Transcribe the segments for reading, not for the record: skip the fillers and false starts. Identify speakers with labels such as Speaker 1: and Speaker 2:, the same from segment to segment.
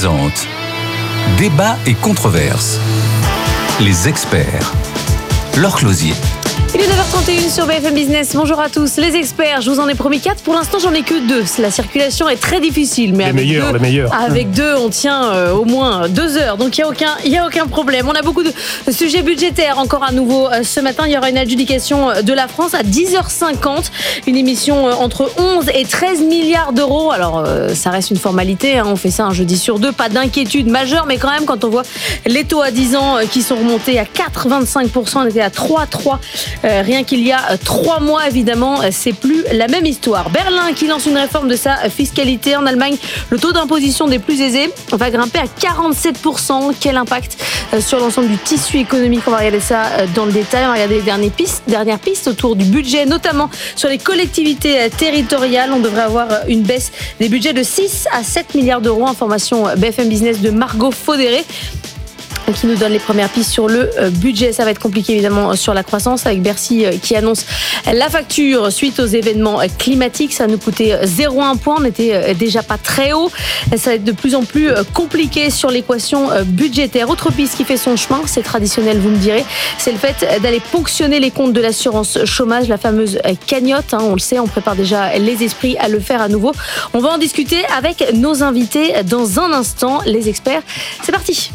Speaker 1: présente Débat et controverses. Les experts. Laure Closier.
Speaker 2: Il est 9h31 sur BFM Business. Bonjour à tous. Les experts, je vous en ai promis 4. Pour l'instant, j'en ai que 2. La circulation est très difficile. Mais
Speaker 3: les meilleurs.
Speaker 2: Avec 2, on tient au moins 2 heures. Donc, il n'y a aucun problème. On a beaucoup de sujets budgétaires encore à nouveau ce matin. Il y aura une adjudication de la France à 10h50. Une émission entre 11 et 13 milliards d'euros. Alors, ça reste une formalité. On fait ça un jeudi sur 2. Pas d'inquiétude majeure. Mais quand même, quand on voit les taux à 10 ans qui sont remontés à 4,25%, on était à 3,3%. Rien qu'il y a 3 mois, évidemment, c'est plus la même histoire. Berlin qui lance une réforme de sa fiscalité. En Allemagne, le taux d'imposition des plus aisés va grimper à 47%. Quel impact sur l'ensemble du tissu économique? On va regarder ça dans le détail. On va regarder les dernières pistes autour du budget, notamment sur les collectivités territoriales. On devrait avoir une baisse des budgets de 6 à 7 milliards d'euros. Information BFM Business de Margot Faudéré, qui nous donne les premières pistes sur le budget. Ça va être compliqué évidemment sur la croissance, avec Bercy qui annonce la facture suite aux événements climatiques. Ça nous coûtait 0,1 point, on n'était déjà pas très haut. Ça va être de plus en plus compliqué sur l'équation budgétaire. Autre piste qui fait son chemin, c'est traditionnel vous me direz, c'est le fait d'aller ponctionner les comptes de l'assurance chômage, la fameuse cagnotte. On le sait, on prépare déjà les esprits à le faire à nouveau. On va en discuter avec nos invités dans un instant. Les experts, c'est parti.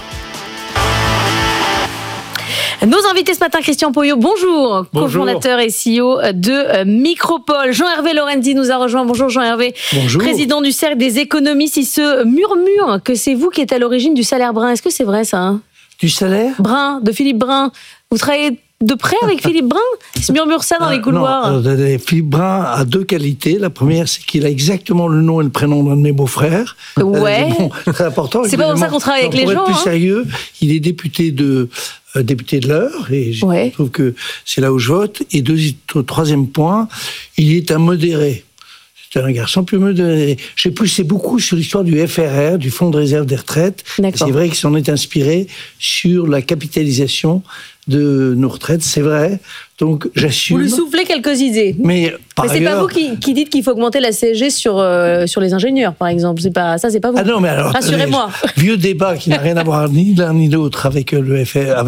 Speaker 2: Nos invités ce matin, Christian Poyot, bonjour, cofondateur et CEO de Micropole. Jean-Hervé Lorenzi nous a rejoint. Bonjour Jean-Hervé.
Speaker 3: Bonjour. Président
Speaker 2: du Cercle des économistes. Il se murmure que c'est vous qui êtes à l'origine du salaire brun. Est-ce que c'est vrai ça?
Speaker 3: Du salaire
Speaker 2: Brun, de Philippe Brun. Vous travaillez de près avec Philippe Brun? Il se murmure ça dans les couloirs.
Speaker 3: Non, Philippe Brun a 2 qualités. La première, c'est qu'il a exactement le nom et le prénom d'un de mes beaux-frères.
Speaker 2: Ouais.
Speaker 3: Très important.
Speaker 2: C'est pas pour ça qu'on travaille avec les gens.
Speaker 3: Pour être plus sérieux, il est député de l'Eure, et je trouve que c'est là où je vote. Et troisième point, il est un modéré. C'est un garçon plus modéré. J'ai poussé beaucoup sur l'histoire du FRR, du Fonds de réserve des retraites. C'est vrai qu'il s'en est inspiré sur la capitalisation de nos retraites, c'est vrai. Donc j'assume.
Speaker 2: Vous lui soufflez quelques idées.
Speaker 3: Mais
Speaker 2: c'est pas vous qui dites qu'il faut augmenter la CSG sur les ingénieurs, par exemple. C'est pas vous.
Speaker 3: Ah non, mais alors,
Speaker 2: rassurez-moi.
Speaker 3: Vieux débat qui n'a rien à voir ni l'un ni l'autre avec le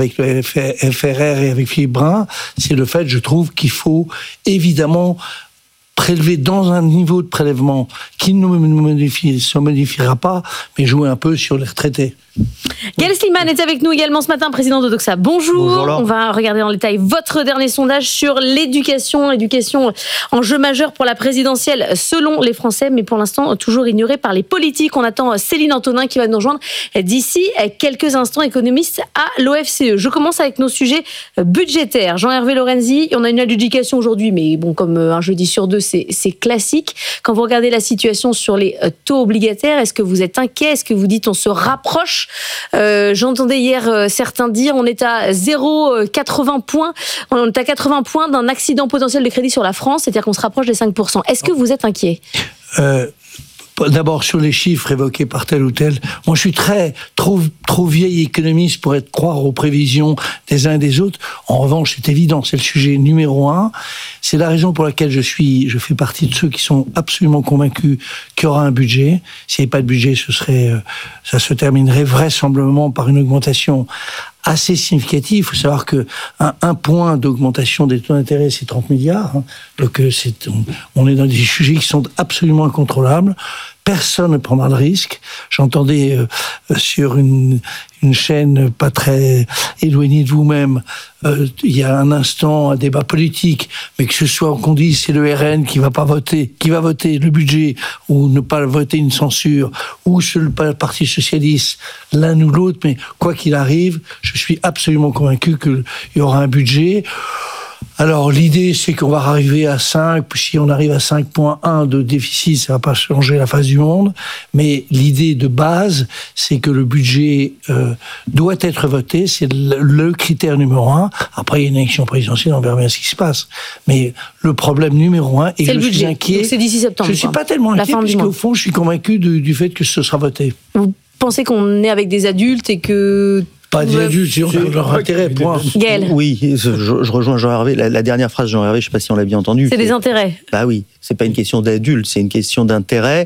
Speaker 3: FRR et avec Philippe Brun, c'est le fait, je trouve, qu'il faut évidemment prélever dans un niveau de prélèvement qui ne se modifiera pas, mais jouer un peu sur les retraités.
Speaker 2: Gaël Sliman est avec nous également ce matin, président de Doxa. Bonjour. On va regarder dans le détail votre dernier sondage sur l'éducation. Éducation, enjeu majeur pour la présidentielle selon les Français, mais pour l'instant toujours ignoré par les politiques. On attend Céline Antonin qui va nous rejoindre d'ici quelques instants, économiste à l'OFCE. Je commence avec nos sujets budgétaires. Jean-Hervé Lorenzi, on a une adjudication aujourd'hui, mais bon, comme un jeudi sur 2, c'est classique. Quand vous regardez la situation sur les taux obligataires, est-ce que vous êtes inquiet? Est-ce que vous dites on se rapproche? J'entendais hier certains dire on est à 0,80 points, on est à 80 points d'un accident potentiel de crédit sur la France, c'est-à-dire qu'on se rapproche des 5%. Est-ce que vous êtes inquiet?
Speaker 3: D'abord, sur les chiffres évoqués par tel ou tel, moi je suis trop vieil économiste pour croire aux prévisions des uns et des autres. En revanche, c'est évident, c'est le sujet numéro 1. C'est la raison pour laquelle je fais partie de ceux qui sont absolument convaincus qu'il y aura un budget. S'il n'y avait pas de budget, ça se terminerait vraisemblablement par une augmentation assez significative. Il faut savoir que un point d'augmentation des taux d'intérêt, c'est 30 milliards. Donc on est dans des sujets qui sont absolument incontrôlables. Personne ne prendra le risque. J'entendais sur une chaîne pas très éloignée de vous-même, il y a un instant, un débat politique, mais que ce soit qu'on dise c'est le RN qui va voter le budget, ou ne pas voter une censure, ou le Parti socialiste, l'un ou l'autre, mais quoi qu'il arrive, je suis absolument convaincu qu'il y aura un budget. Alors, l'idée, c'est qu'on va arriver à 5, si on arrive à 5,1 de déficit, ça va pas changer la face du monde, mais l'idée de base, c'est que le budget doit être voté, c'est le critère numéro 1. Après, il y a une élection présidentielle, on verra bien ce qui se passe. Mais le problème numéro 1, et je suis inquiet.
Speaker 2: Donc c'est d'ici septembre.
Speaker 3: Je suis pas tellement inquiet, puisqu'au fond, je suis convaincu du fait que ce sera voté.
Speaker 2: Vous pensez qu'on est avec des adultes et que...
Speaker 3: Pas des adultes, si on a leur intérêt, point.
Speaker 2: Gaël.
Speaker 4: Oui, je rejoins Jean-Hervé. La dernière phrase de Jean-Hervé, je ne sais pas si on l'a bien entendu.
Speaker 2: C'est des intérêts.
Speaker 4: Bah oui, c'est pas une question d'adulte, c'est une question d'intérêt.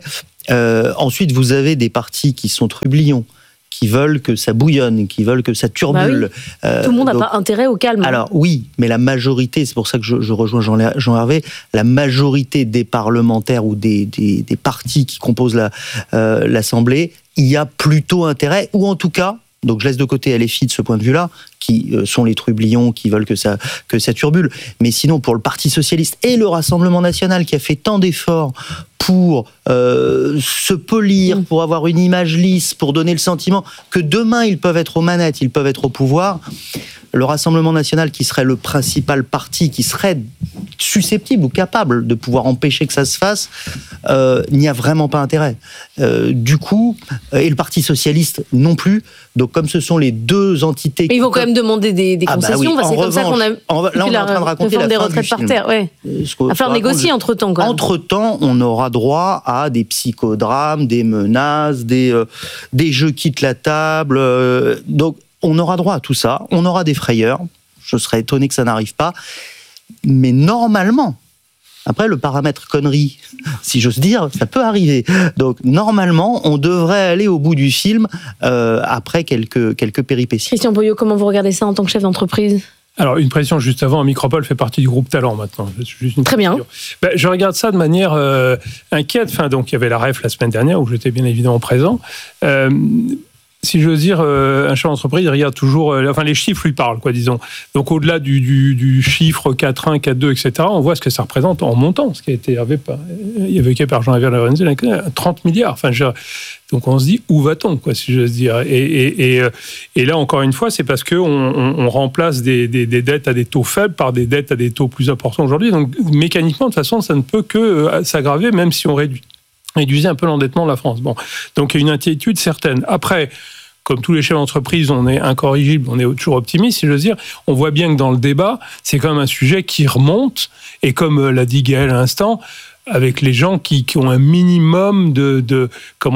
Speaker 4: Ensuite, vous avez des partis qui sont trublions, qui veulent que ça bouillonne, qui veulent que ça turbule.
Speaker 2: Tout le monde n'a pas intérêt au calme.
Speaker 4: Alors oui, mais la majorité, c'est pour ça que je rejoins Jean Hervé, la majorité des parlementaires ou des partis qui composent l'Assemblée, il y a plutôt intérêt, ou en tout cas, donc je laisse de côté LFI de ce point de vue-là, qui sont les trublions, qui veulent que ça turbule. Mais sinon, pour le Parti socialiste et le Rassemblement national, qui a fait tant d'efforts pour se polir, pour avoir une image lisse, pour donner le sentiment que demain, ils peuvent être aux manettes, ils peuvent être au pouvoir, le Rassemblement national, qui serait le principal parti, qui serait susceptible ou capable de pouvoir empêcher que ça se fasse, n'y a vraiment pas intérêt. Du coup, et le Parti socialiste non plus. Donc, comme ce sont les deux entités...
Speaker 2: Mais ils vont quand même demander des concessions.
Speaker 4: Bah oui.
Speaker 2: C'est comme ça qu'on a...
Speaker 4: là, on est en train de raconter la
Speaker 2: des
Speaker 4: fin
Speaker 2: retraites
Speaker 4: du
Speaker 2: par
Speaker 4: film.
Speaker 2: terre, ouais. À faire négocier entre-temps, quoi.
Speaker 4: Entre-temps, on aura droit à des psychodrames, des menaces, des jeux quittent la table. Donc, on aura droit à tout ça. On aura des frayeurs. Je serais étonné que ça n'arrive pas. Mais normalement, après le paramètre connerie, si j'ose dire, ça peut arriver. Donc, normalement, on devrait aller au bout du film après quelques péripéties.
Speaker 2: Christian Boyot, comment vous regardez ça en tant que chef d'entreprise ?
Speaker 5: Alors, une précision juste avant, Micropole fait partie du groupe Talent maintenant.
Speaker 2: Très bien.
Speaker 5: Je regarde ça de manière inquiète. Enfin, donc, il y avait la REF la semaine dernière où j'étais bien évidemment présent. Si j'ose dire, un chef d'entreprise, il regarde toujours... les chiffres lui parlent, quoi, disons. Donc, au-delà du chiffre 4.1, 4.2, etc., on voit ce que ça représente en montant, ce qui a été évoqué par Jean-Hervé Lorenzel, 30 milliards. Enfin, donc, on se dit, où va-t-on, quoi, si j'ose dire. Et là, encore une fois, c'est parce qu'on remplace des dettes à des taux faibles par des dettes à des taux plus importants aujourd'hui. Donc, mécaniquement, de toute façon, ça ne peut que s'aggraver, même si on réduisait un peu l'endettement de la France. Bon, donc il y a une inquiétude certaine. Après, comme tous les chefs d'entreprise, on est incorrigible, on est toujours optimiste, si j'ose dire. On voit bien que dans le débat, c'est quand même un sujet qui remonte, et comme l'a dit Gaël à l'instant, avec les gens qui ont un minimum de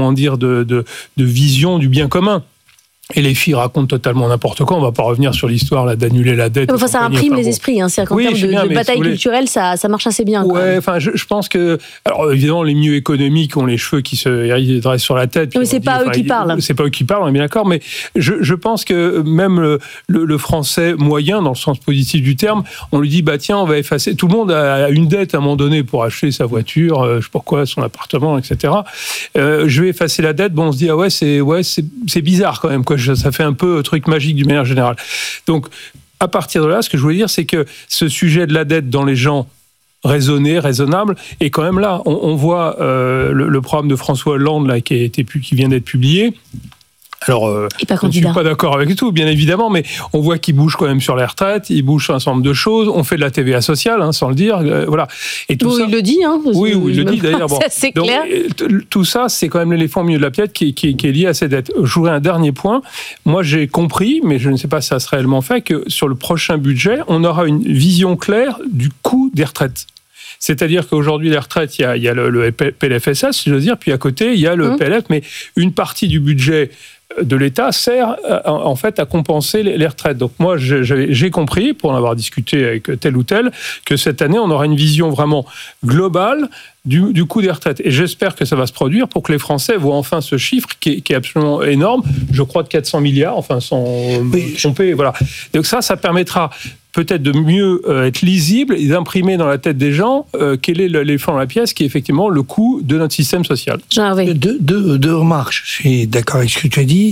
Speaker 5: vision du bien commun. Et les filles racontent totalement n'importe quoi. On ne va pas revenir sur l'histoire là, d'annuler la dette.
Speaker 2: Enfin, ça imprime les esprits. Hein. C'est-à-dire qu'en termes de bataille culturelle, ça marche assez bien.
Speaker 5: Ouais, enfin, je pense que... Alors, évidemment, les milieux économiques ont les cheveux qui se dressent sur la tête.
Speaker 2: Mais c'est pas eux qui parlent.
Speaker 5: C'est pas eux qui parlent, on est bien d'accord. Mais je pense que même le français moyen, dans le sens positif du terme, on lui dit, tiens, on va effacer... Tout le monde a une dette à un moment donné pour acheter sa voiture, je sais pas quoi, son appartement, etc. Je vais effacer la dette. Bon, on se dit, c'est bizarre quand même, quoi. Ça fait un peu truc magique d'une manière générale. Donc, à partir de là, ce que je voulais dire, c'est que ce sujet de la dette dans les gens raisonnable, est quand même là. On voit le programme de François Hollande là, qui vient d'être publié. Alors, je ne suis pas d'accord avec tout, bien évidemment, mais on voit qu'il bouge quand même sur les retraites, il bouge sur un certain nombre de choses, on fait de la TVA sociale, sans le dire, voilà. Et tout ça,
Speaker 2: il le dit, hein.
Speaker 5: Oui, il le dit d'ailleurs. Bon.
Speaker 2: C'est clair.
Speaker 5: Donc, tout ça, c'est quand même l'éléphant au milieu de la pièce qui est lié à ces dettes. Je voudrais un dernier point. Moi, j'ai compris, mais je ne sais pas si ça sera réellement fait, que sur le prochain budget, on aura une vision claire du coût des retraites. C'est-à-dire qu'aujourd'hui, les retraites, il y a le PLFSS, si je veux dire, puis à côté, il y a le PLF, mais une partie du budget de l'État sert en fait à compenser les retraites. Donc moi, j'ai compris, pour en avoir discuté avec tel ou tel, que cette année, on aura une vision vraiment globale du coût des retraites. Et j'espère que ça va se produire pour que les Français voient enfin ce chiffre qui est absolument énorme, je crois de 400 milliards, enfin sans tromper, voilà. Donc ça permettra peut-être de mieux être lisible et d'imprimer dans la tête des gens quel est l'éléphant dans la pièce, qui est effectivement le coût de notre système social.
Speaker 3: Deux remarques. Je suis d'accord avec ce que tu as dit.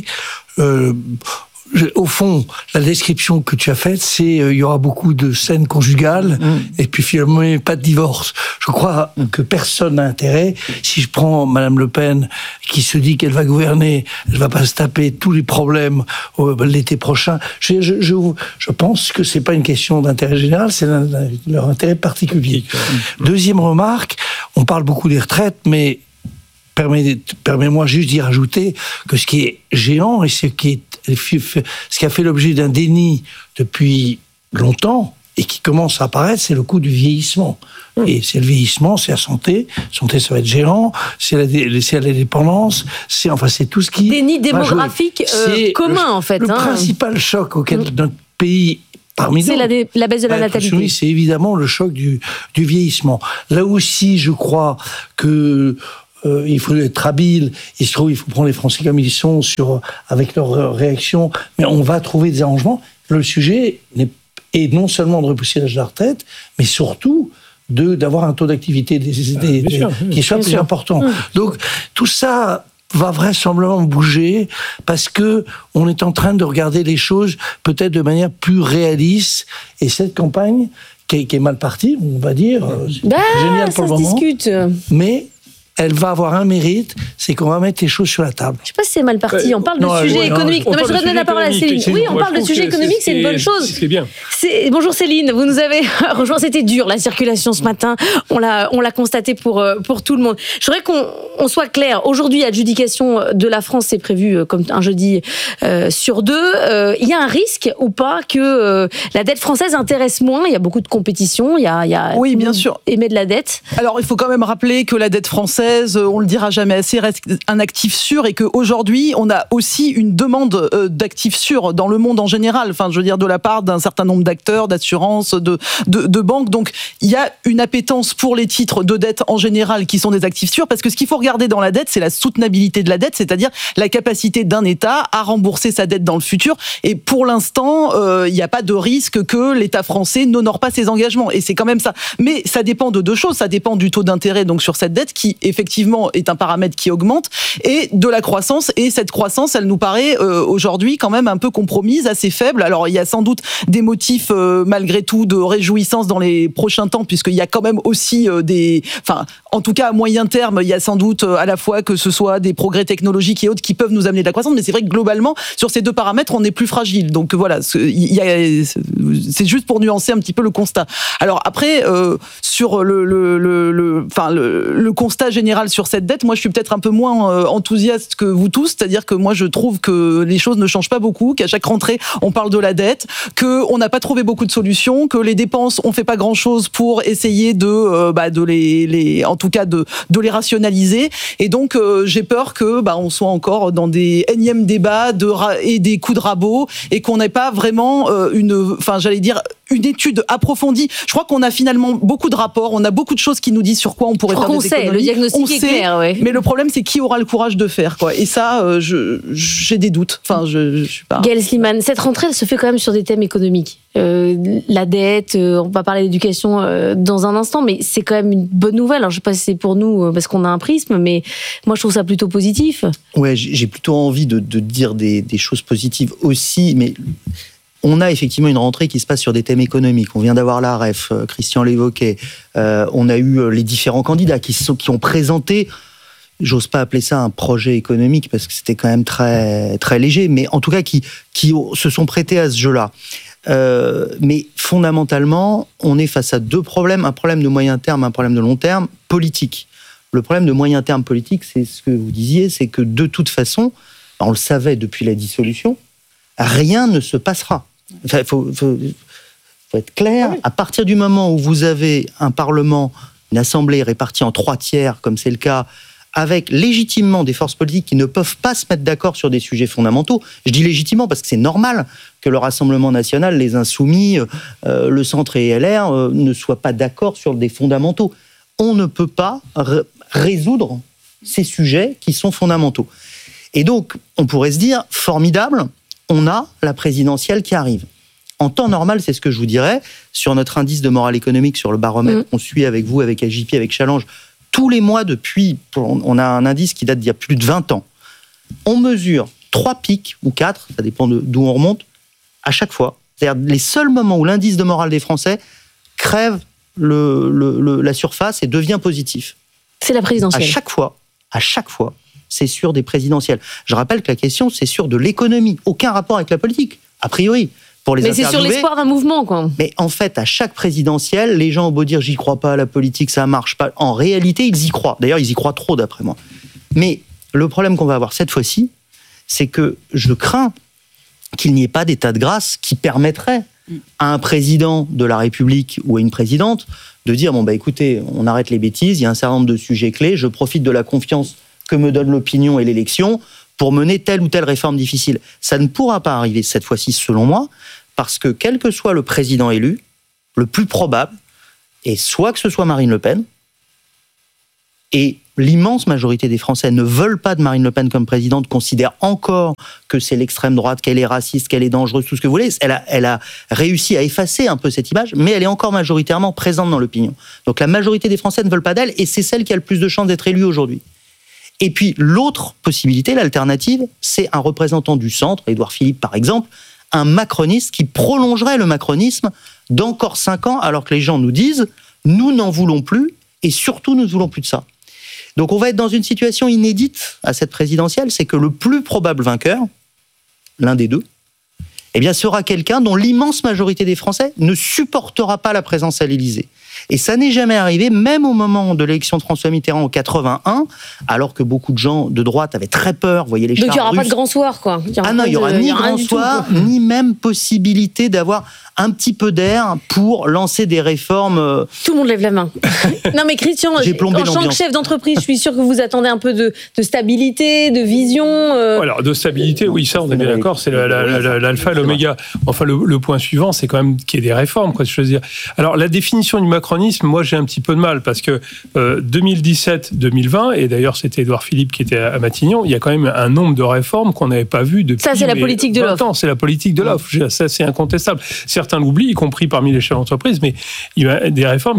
Speaker 3: Au fond, la description que tu as faite, c'est il y aura beaucoup de scènes conjugales et puis finalement pas de divorce. Je crois que personne n'a intérêt. Si je prends Madame Le Pen qui se dit qu'elle va gouverner, elle va pas se taper tous les problèmes l'été prochain. Je pense que c'est pas une question d'intérêt général, c'est leur intérêt particulier. Deuxième remarque, on parle beaucoup des retraites, mais permets-moi juste d'y rajouter que ce qui est géant et ce qui a fait l'objet d'un déni depuis longtemps et qui commence à apparaître, c'est le coût du vieillissement. Et c'est le vieillissement, c'est la santé. Santé, ça va être géant. C'est la dépendance. C'est tout ce qui...
Speaker 2: Déni démographique commun, en fait.
Speaker 3: Le principal choc auquel notre pays...
Speaker 2: C'est la baisse de la natalité.
Speaker 3: Oui, c'est évidemment le choc du vieillissement. Là aussi, je crois que il faut être habile. Il faut prendre les Français comme ils sont avec leurs réactions. Mais on va trouver des arrangements. Le sujet est non seulement de repousser l'âge de la retraite, mais surtout d'avoir un taux d'activité qui soit plus important. Donc tout ça va vraisemblablement bouger parce que on est en train de regarder les choses peut-être de manière plus réaliste. Et cette campagne qui est mal partie, on va dire, génial pour le moment.
Speaker 2: Discute.
Speaker 3: Mais elle va avoir un mérite, c'est qu'on va mettre les choses sur la table.
Speaker 2: Je sais pas si c'est mal parti. On parle de sujet économique. Non, mais je redonne la parole à Céline. Oui, on parle de sujet économique, c'est une bonne chose.
Speaker 5: C'est bien.
Speaker 2: Bonjour Céline, vous nous avez rejoint. C'était dur la circulation ce matin. On l'a constaté pour tout le monde. Je voudrais qu'on soit clair. Aujourd'hui, adjudication de la France, c'est prévu comme un jeudi sur 2. Il y a un risque ou pas que la dette française intéresse moins? Il y a beaucoup de compétition. Il y a
Speaker 6: oui, bien sûr.
Speaker 2: Émet de la dette.
Speaker 6: Alors, il faut quand même rappeler que la dette française, on le dira jamais assez, reste un actif sûr et qu'aujourd'hui, on a aussi une demande d'actifs sûrs dans le monde en général. Enfin, je veux dire, de la part d'un certain nombre d'acteurs, d'assurances, de banques. Donc, il y a une appétence pour les titres de dette en général qui sont des actifs sûrs parce que ce qu'il faut regarder dans la dette, c'est la soutenabilité de la dette, c'est-à-dire la capacité d'un État à rembourser sa dette dans le futur. Et pour l'instant, il n'y a pas de risque que l'État français n'honore pas ses engagements. Et c'est quand même ça. Mais ça dépend de deux choses. Ça dépend du taux d'intérêt donc sur cette dette qui effectivement est un paramètre qui augmente et de la croissance. Et cette croissance, elle nous paraît aujourd'hui quand même un peu compromise, assez faible. Alors il y a sans doute des motifs malgré tout de réjouissance dans les prochains temps puisqu'il y a quand même aussi en tout cas à moyen terme, il y a sans doute à la fois que ce soit des progrès technologiques et autres qui peuvent nous amener de la croissance. Mais c'est vrai que globalement, sur ces deux paramètres, on est plus fragile. Donc voilà, c'est juste pour nuancer un petit peu le constat. Alors après, sur le constat général sur cette dette, moi je suis peut-être un peu moins enthousiaste que vous tous, c'est-à-dire que moi je trouve que les choses ne changent pas beaucoup, qu'à chaque rentrée on parle de la dette, qu'on n'a pas trouvé beaucoup de solutions, que les dépenses on fait pas grand-chose pour essayer de les rationaliser, et donc j'ai peur que on soit encore dans des énièmes débats et des coups de rabot et qu'on n'ait pas vraiment une étude approfondie. Je crois qu'on a finalement beaucoup de rapports, on a beaucoup de choses qui nous disent sur quoi on pourrait faire des économies.
Speaker 2: Le diagnostic est clair, oui.
Speaker 6: Mais le problème, c'est qui aura le courage de faire, quoi. Et ça, j'ai des doutes. Enfin, je suis pas.
Speaker 2: Gaëlle Slimane, cette rentrée, elle se fait quand même sur des thèmes économiques. La dette, on va parler d'éducation dans un instant, mais c'est quand même une bonne nouvelle. Alors, je sais pas si c'est pour nous parce qu'on a un prisme, mais moi, je trouve ça plutôt positif.
Speaker 4: Ouais, j'ai plutôt envie de dire des choses positives aussi, mais on a effectivement une rentrée qui se passe sur des thèmes économiques. On vient d'avoir la REF, Christian l'évoquait. On a eu les différents candidats qui ont présenté, j'ose pas appeler ça un projet économique parce que c'était quand même très, très léger, mais en tout cas qui se sont prêtés à ce jeu-là. Mais fondamentalement, on est face à deux problèmes, un problème de moyen terme, un problème de long terme, politique. Le problème de moyen terme politique, c'est ce que vous disiez, c'est que de toute façon, on le savait depuis la dissolution, rien ne se passera. Enfin, faut être clair. À partir du moment où vous avez un Parlement, une Assemblée répartie en 3/3, comme c'est le cas, avec légitimement des forces politiques qui ne peuvent pas se mettre d'accord sur des sujets fondamentaux. Je dis légitimement parce que c'est normal que le Rassemblement national, les Insoumis, le Centre et LR ne soient pas d'accord sur des fondamentaux. On ne peut pas résoudre ces sujets qui sont fondamentaux. Et donc, on pourrait se dire, formidable, on a la présidentielle qui arrive. En temps normal, c'est ce que je vous dirais, sur notre indice de morale économique, sur le baromètre qu'on suit avec vous, avec AJP, avec Challenge, tous les mois depuis, on a un indice qui date d'il y a plus de 20 ans. On mesure 3 pics, ou 4, ça dépend d'où on remonte, à chaque fois. C'est-à-dire les seuls moments où l'indice de morale des Français crève la surface et devient positif.
Speaker 2: C'est la présidentielle.
Speaker 4: À chaque fois, c'est sur des présidentielles. Je rappelle que la question, c'est sur de l'économie. Aucun rapport avec la politique, a priori.
Speaker 2: Mais c'est sur l'espoir d'un mouvement, quoi.
Speaker 4: Mais en fait, à chaque présidentielle, les gens ont beau dire « j'y crois pas à la politique, ça marche pas ». En réalité, ils y croient. D'ailleurs, ils y croient trop, d'après moi. Mais le problème qu'on va avoir cette fois-ci, c'est que je crains qu'il n'y ait pas d'état de grâce qui permettrait à un président de la République ou à une présidente de dire « bon, écoutez, on arrête les bêtises, il y a un certain nombre de sujets clés, je profite de la confiance que me donne l'opinion et l'élection pour mener telle ou telle réforme difficile ». Ça ne pourra pas arriver cette fois-ci, selon moi, parce que quel que soit le président élu, le plus probable est soit que ce soit Marine Le Pen, Et l'immense majorité des Français ne veulent pas de Marine Le Pen comme présidente, considèrent encore que c'est l'extrême droite, qu'elle est raciste, qu'elle est dangereuse, tout ce que vous voulez. Elle a réussi à effacer un peu cette image, mais elle est encore majoritairement présente dans l'opinion. Donc la majorité des Français ne veulent pas d'elle, et c'est celle qui a le plus de chances d'être élue aujourd'hui. Et puis l'autre possibilité, l'alternative, c'est un représentant du centre, Édouard Philippe par exemple, un macroniste qui prolongerait le macronisme d'encore 5 ans, alors que les gens nous disent « nous n'en voulons plus, et surtout nous ne voulons plus de ça ». Donc on va être dans une situation inédite à cette présidentielle, c'est que le plus probable vainqueur, l'un des deux, eh bien sera quelqu'un dont l'immense majorité des Français ne supportera pas la présence à l'Élysée. Et ça n'est jamais arrivé, même au moment de l'élection de François Mitterrand en 81, alors que beaucoup de gens de droite avaient très peur, voyez les chars russes.
Speaker 2: Donc il n'y aura pas de grand soir, quoi.
Speaker 4: Il n'y aura ni grand soir, ni même possibilité d'avoir un petit peu d'air pour lancer des réformes.
Speaker 2: Tout le monde lève la main. Non mais Christian, en tant que chef d'entreprise, je suis sûr que vous attendez un peu de stabilité, de vision.
Speaker 5: Alors de stabilité, oui, ça on est bien d'accord, c'est l'alpha et l'oméga. Enfin le point suivant, c'est quand même qu'il y ait des réformes, quoi, je veux dire. Alors la définition du macronisme, moi j'ai un petit peu de mal parce que 2017-2020, et d'ailleurs c'était Édouard Philippe qui était à Matignon, il y a quand même un nombre de réformes qu'on n'avait pas vues depuis.
Speaker 2: Ça c'est la politique de l'offre.
Speaker 5: C'est la politique de l'offre. Ça c'est incontestable. Certains l'oublient, y compris parmi les chefs d'entreprise, mais il y a des réformes.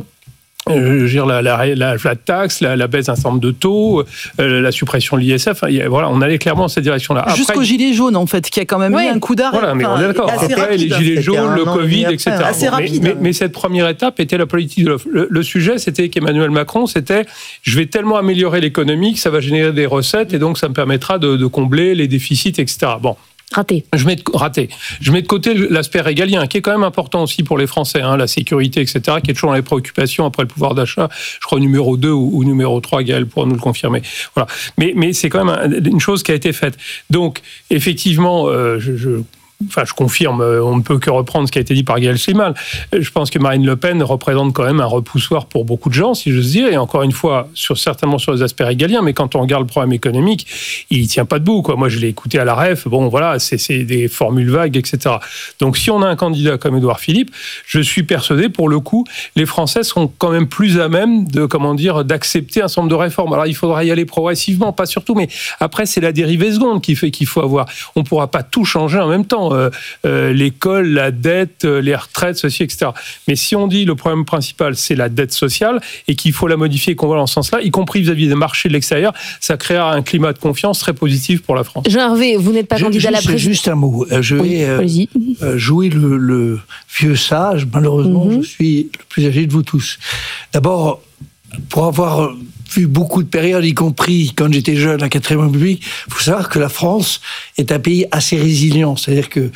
Speaker 5: La flat tax, la baisse d'un certain nombre de taux, la suppression de l'ISF, voilà, on allait clairement dans cette direction-là.
Speaker 6: Jusqu'aux gilets jaunes, en fait, qui a quand même eu un coup d'arrêt.
Speaker 5: Voilà, mais on est d'accord. Après, les gilets jaunes, le Covid, etc.
Speaker 6: Assez rapide.
Speaker 5: Mais cette première étape était la politique de l'offre. Le sujet, c'était qu'Emmanuel Macron, c'était je vais tellement améliorer l'économie que ça va générer des recettes et donc ça me permettra de combler les déficits, etc. Bon.
Speaker 2: Raté.
Speaker 5: Je mets de côté l'aspect régalien, qui est quand même important aussi pour les Français, hein, la sécurité, etc., qui est toujours dans les préoccupations après le pouvoir d'achat. Je crois numéro 2 ou numéro 3, Gaël pourra nous le confirmer. Voilà. Mais c'est quand même une chose qui a été faite. Donc, effectivement, je confirme, on ne peut que reprendre ce qui a été dit par Gaël Slimal. Je pense que Marine Le Pen représente quand même un repoussoir pour beaucoup de gens, si j'ose dire, et encore une fois, certainement sur les aspects régaliens, mais quand on regarde le problème économique, il ne tient pas debout, quoi. Moi, je l'ai écouté à la REF, bon, voilà, c'est des formules vagues, etc. Donc, si on a un candidat comme Édouard Philippe, je suis persuadé, pour le coup, les Français seront quand même plus à même d'accepter un certain nombre de réformes. Alors, il faudra y aller progressivement, pas surtout, mais après, c'est la dérivée seconde qu'il faut avoir. On ne pourra pas tout changer en même temps. L'école, la dette, les retraites, ceci, etc. Mais si on dit le problème principal, c'est la dette sociale et qu'il faut la modifier et qu'on va dans ce sens-là, y compris vis-à-vis des marchés de l'extérieur, ça créera un climat de confiance très positif pour la France.
Speaker 2: Jean Hervé, vous n'êtes pas candidat à la présidence.
Speaker 3: Juste un mot. Je vais jouer le vieux sage. Malheureusement, je suis le plus âgé de vous tous. D'abord, pour avoir vu beaucoup de périodes, y compris quand j'étais jeune, la 4e République, il faut savoir que la France est un pays assez résilient. C'est-à-dire que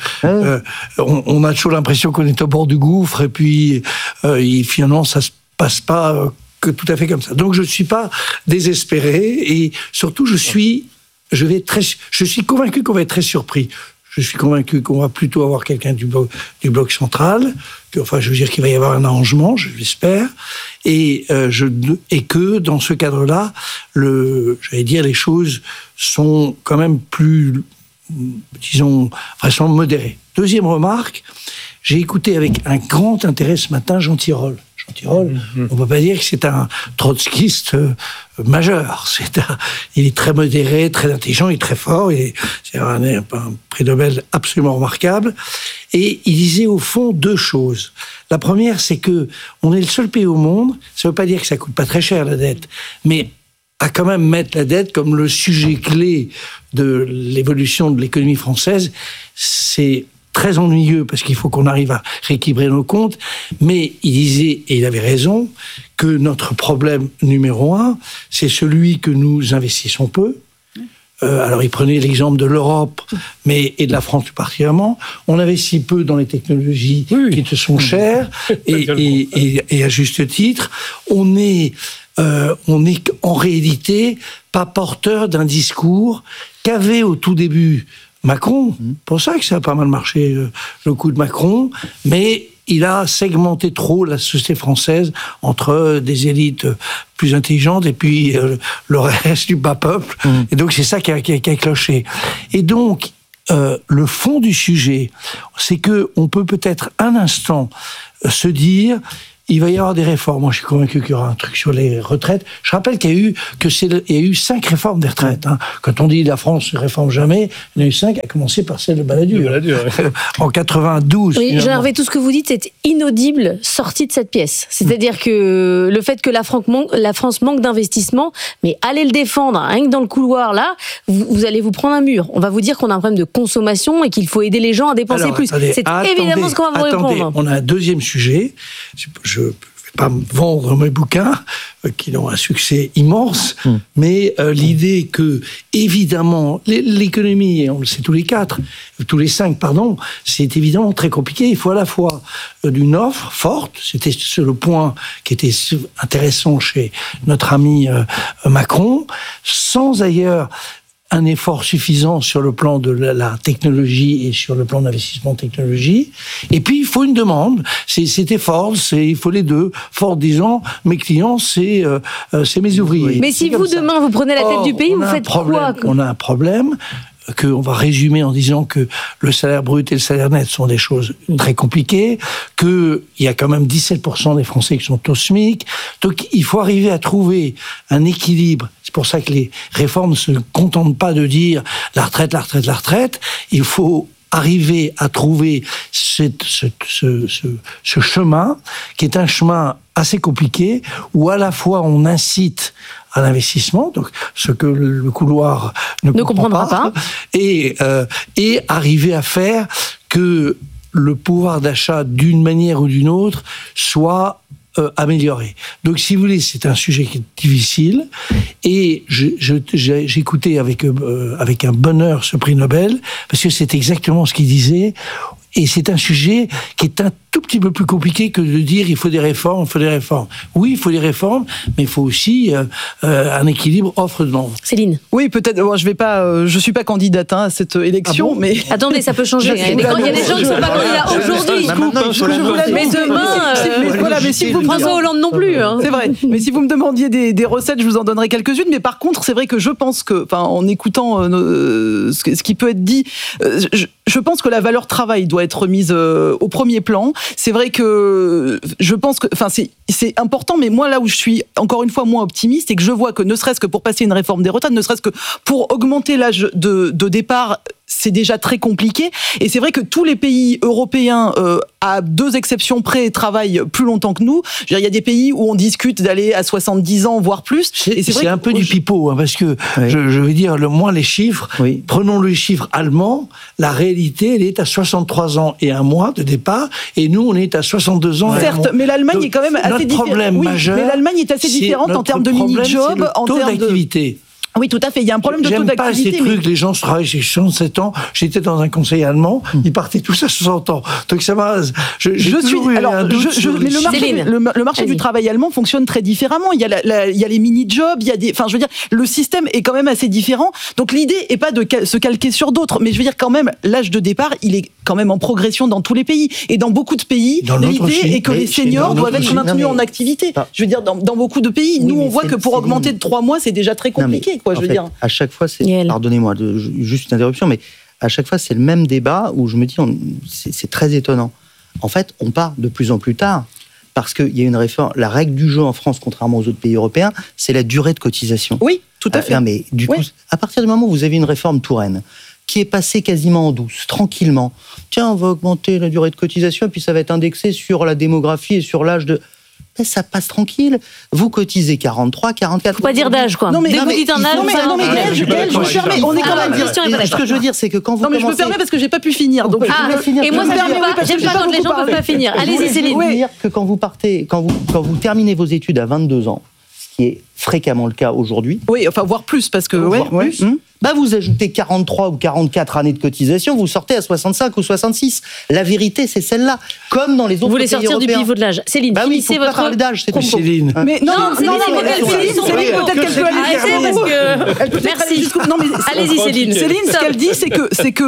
Speaker 3: on a toujours l'impression qu'on est au bord du gouffre et puis finalement, ça se passe pas que tout à fait comme ça. Donc, je ne suis pas désespéré et surtout, je suis convaincu qu'on va être très surpris. Je suis convaincu qu'on va plutôt avoir quelqu'un du bloc central, je veux dire qu'il va y avoir un arrangement, je l'espère, et que dans ce cadre-là, les choses sont quand même plus, disons, vraiment modérées. Deuxième remarque, j'ai écouté avec un grand intérêt ce matin Jean Tirole. On ne peut pas dire que c'est un trotskiste majeur. Il est très modéré, très intelligent, il est très fort. C'est un prix Nobel absolument remarquable. Et il disait au fond 2 choses. La première, c'est que on est le seul pays au monde. Ça ne veut pas dire que ça coûte pas très cher la dette, mais à quand même mettre la dette comme le sujet clé de l'évolution de l'économie française, c'est très ennuyeux parce qu'il faut qu'on arrive à rééquilibrer nos comptes, mais il disait, et il avait raison, que notre problème numéro 1, c'est celui que nous investissons peu. Alors il prenait l'exemple de l'Europe, et de la France plus particulièrement. On investit peu dans les technologies qui te sont chères, et à juste titre, on est en réalité pas porteur d'un discours qu'avait au tout début Macron. Pour ça que ça a pas mal marché, le coup de Macron, mais il a segmenté trop la société française entre des élites plus intelligentes et puis le reste du bas peuple. Et donc c'est ça qui a cloché. Et donc le fond du sujet, c'est que on peut peut-être un instant se dire, il va y avoir des réformes. Moi, je suis convaincu qu'il y aura un truc sur les retraites. Je rappelle qu'il y a eu 5 réformes des retraites. Hein. Quand on dit la France ne réforme jamais, il y en a eu 5, à commencer par celle de Balladur. En 92.
Speaker 2: Oui, Jean Hervé, tout ce que vous dites est inaudible sorti de cette pièce. C'est-à-dire que le fait que la France manque d'investissement, mais allez le défendre, rien que dans le couloir, là, vous allez vous prendre un mur. On va vous dire qu'on a un problème de consommation et qu'il faut aider les gens à dépenser plus.
Speaker 3: Attendez,
Speaker 2: c'est évidemment ce qu'on va vous répondre.
Speaker 3: On a un deuxième sujet. Je ne vais pas me vendre mes bouquins, qui ont un succès immense, mais l'idée que, évidemment, l'économie, et on le sait tous les 5, c'est évidemment très compliqué. Il faut à la fois d'une offre forte, c'était sur le point qui était intéressant chez notre ami Macron, sans ailleurs un effort suffisant sur le plan de la technologie et sur le plan d'investissement en technologie. Et puis, il faut une demande. C'était Ford, il faut les deux. Ford disant, mes clients, c'est mes ouvriers.
Speaker 2: Mais si vous, demain, vous prenez la tête du pays, vous faites quoi?
Speaker 3: On a un problème qu'on va résumer en disant que le salaire brut et le salaire net sont des choses très compliquées, qu'il y a quand même 17% des Français qui sont au SMIC. Donc, il faut arriver à trouver un équilibre. C'est pour ça que les réformes ne se contentent pas de dire la retraite, la retraite, la retraite. Il faut arriver à trouver ce chemin, qui est un chemin assez compliqué, où à la fois on incite à l'investissement, donc ce que le couloir ne comprendra pas, et arriver à faire que le pouvoir d'achat, d'une manière ou d'une autre, soit amélioré. Donc, si vous voulez, c'est un sujet qui est difficile, et j'ai écouté avec un bonheur ce prix Nobel, parce que c'est exactement ce qu'il disait, et c'est un sujet qui est un tout petit peu plus compliqué que de dire il faut des réformes, il faut des réformes. Oui, il faut des réformes, mais il faut aussi un équilibre offre-demande.
Speaker 2: Céline.
Speaker 6: Oui, peut-être. Bon, je suis pas candidate à cette élection, mais
Speaker 2: attendez, ça peut changer. Il y a des gens qui ne sont pas candidats aujourd'hui. Mais demain,
Speaker 6: mais si vous
Speaker 2: François Hollande non plus. Hein.
Speaker 6: C'est vrai. Mais si vous me demandiez des recettes, je vous en donnerai quelques-unes. Mais par contre, c'est vrai que je pense que, en écoutant ce qui peut être dit, je pense que la valeur travail doit être mise au premier plan. C'est vrai que je pense que, c'est important, mais moi, là où je suis encore une fois moins optimiste, c'est que je vois que ne serait-ce que pour passer une réforme des retraites, ne serait-ce que pour augmenter l'âge de départ, c'est déjà très compliqué. Et c'est vrai que tous les pays européens, à 2 exceptions près, travaillent plus longtemps que nous. Je veux dire, il y a des pays où on discute d'aller à 70 ans, voire plus.
Speaker 3: C'est un peu du pipeau, hein, parce que je veux dire, les chiffres, prenons le chiffre allemand, la réalité, elle est à 63 ans et un mois de départ, et nous, on est à 62 ans et un mois.
Speaker 6: Certes, mais l'Allemagne est quand même assez différente.
Speaker 3: Problème majeur,
Speaker 6: mais l'Allemagne est assez différente en termes de mini-job,
Speaker 3: en termes d'activité.
Speaker 6: Oui, tout à fait. Il y a un problème de taux d'activité.
Speaker 3: J'aime pas ces trucs, les gens se travaillent chez 67 ans. J'étais dans un conseil allemand, ils partaient tous à 60 ans. Donc ça va.
Speaker 6: Le marché du travail allemand fonctionne très différemment. Il y a les mini-jobs, je veux dire, le système est quand même assez différent. Donc l'idée est pas de se calquer sur d'autres, mais je veux dire quand même, l'âge de départ, il est quand même en progression dans tous les pays. Et dans beaucoup de pays, l'idée est que les seniors doivent être maintenus en activité. Je veux dire, dans beaucoup de pays, nous on voit que pour augmenter de 3 mois, c'est déjà très compliqué.
Speaker 4: À chaque fois, pardonnez-moi, juste une interruption, mais à chaque fois, c'est le même débat où je me dis, c'est très étonnant. En fait, on part de plus en plus tard, parce qu'il y a une réforme. La règle du jeu en France, contrairement aux autres pays européens, c'est la durée de cotisation.
Speaker 6: Oui, tout à fait.
Speaker 4: Mais du coup, à partir du moment où vous avez une réforme Touraine, qui est passée quasiment en douce, tranquillement, tiens, on va augmenter la durée de cotisation, et puis ça va être indexé sur la démographie et sur l'âge de... Mais ça passe tranquille. Vous cotisez 43, 44...
Speaker 2: Faut pas dire d'âge, quoi. Dès que vous dites un âge...
Speaker 6: je me permets, on est quand même...
Speaker 4: Ce que je veux dire, c'est que quand vous
Speaker 6: commencez... je me permets parce que j'ai pas pu finir. Donc
Speaker 2: et moi, j'aime pas quand les gens peuvent pas finir. Allez-y, Céline.
Speaker 4: Je veux dire que quand vous terminez vos études à 22 ans, ce qui est fréquemment le cas aujourd'hui...
Speaker 6: Oui, enfin, voire plus, parce que...
Speaker 4: vous ajoutez 43 ou 44 années de cotisation, vous sortez à 65 ou 66. La vérité, c'est celle-là. Comme dans les autres pays européens. Vous
Speaker 2: voulez sortir du pivot de l'âge. Céline,
Speaker 4: finissez votre... parler d'âge, c'est
Speaker 3: Céline.
Speaker 6: Mais non, Céline, peut-être qu'elle peut aller...
Speaker 2: Merci.
Speaker 6: Allez-y, Céline. Céline, ce qu'elle dit, c'est que